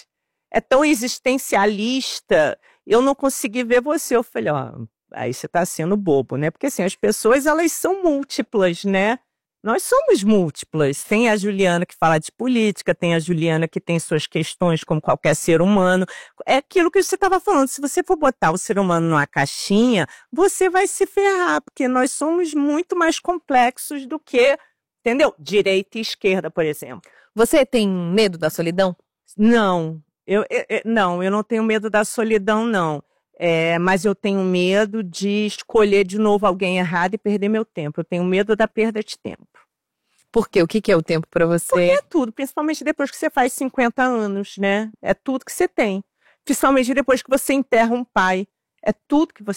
é tão existencialista, eu não consegui ver você. Eu falei, ó, aí você tá sendo bobo, né? Porque assim, as pessoas, elas são múltiplas, né? Nós somos múltiplas. Tem a Juliana que fala de política, tem a Juliana que tem suas questões como qualquer ser humano. É aquilo que você estava falando, se você for botar o ser humano numa caixinha, você vai se ferrar, porque nós somos muito mais complexos do que, entendeu? Direita e esquerda, por exemplo. Você tem medo da solidão? Não, eu, eu, não, eu não tenho medo da solidão, não. É, mas eu tenho medo de escolher de novo alguém errado e perder meu tempo. Eu tenho medo da perda de tempo. Por quê? O que, que é o tempo para você? Porque é tudo, principalmente depois que você faz cinquenta anos, né? É tudo que você tem. Principalmente depois que você enterra um pai. É tudo que você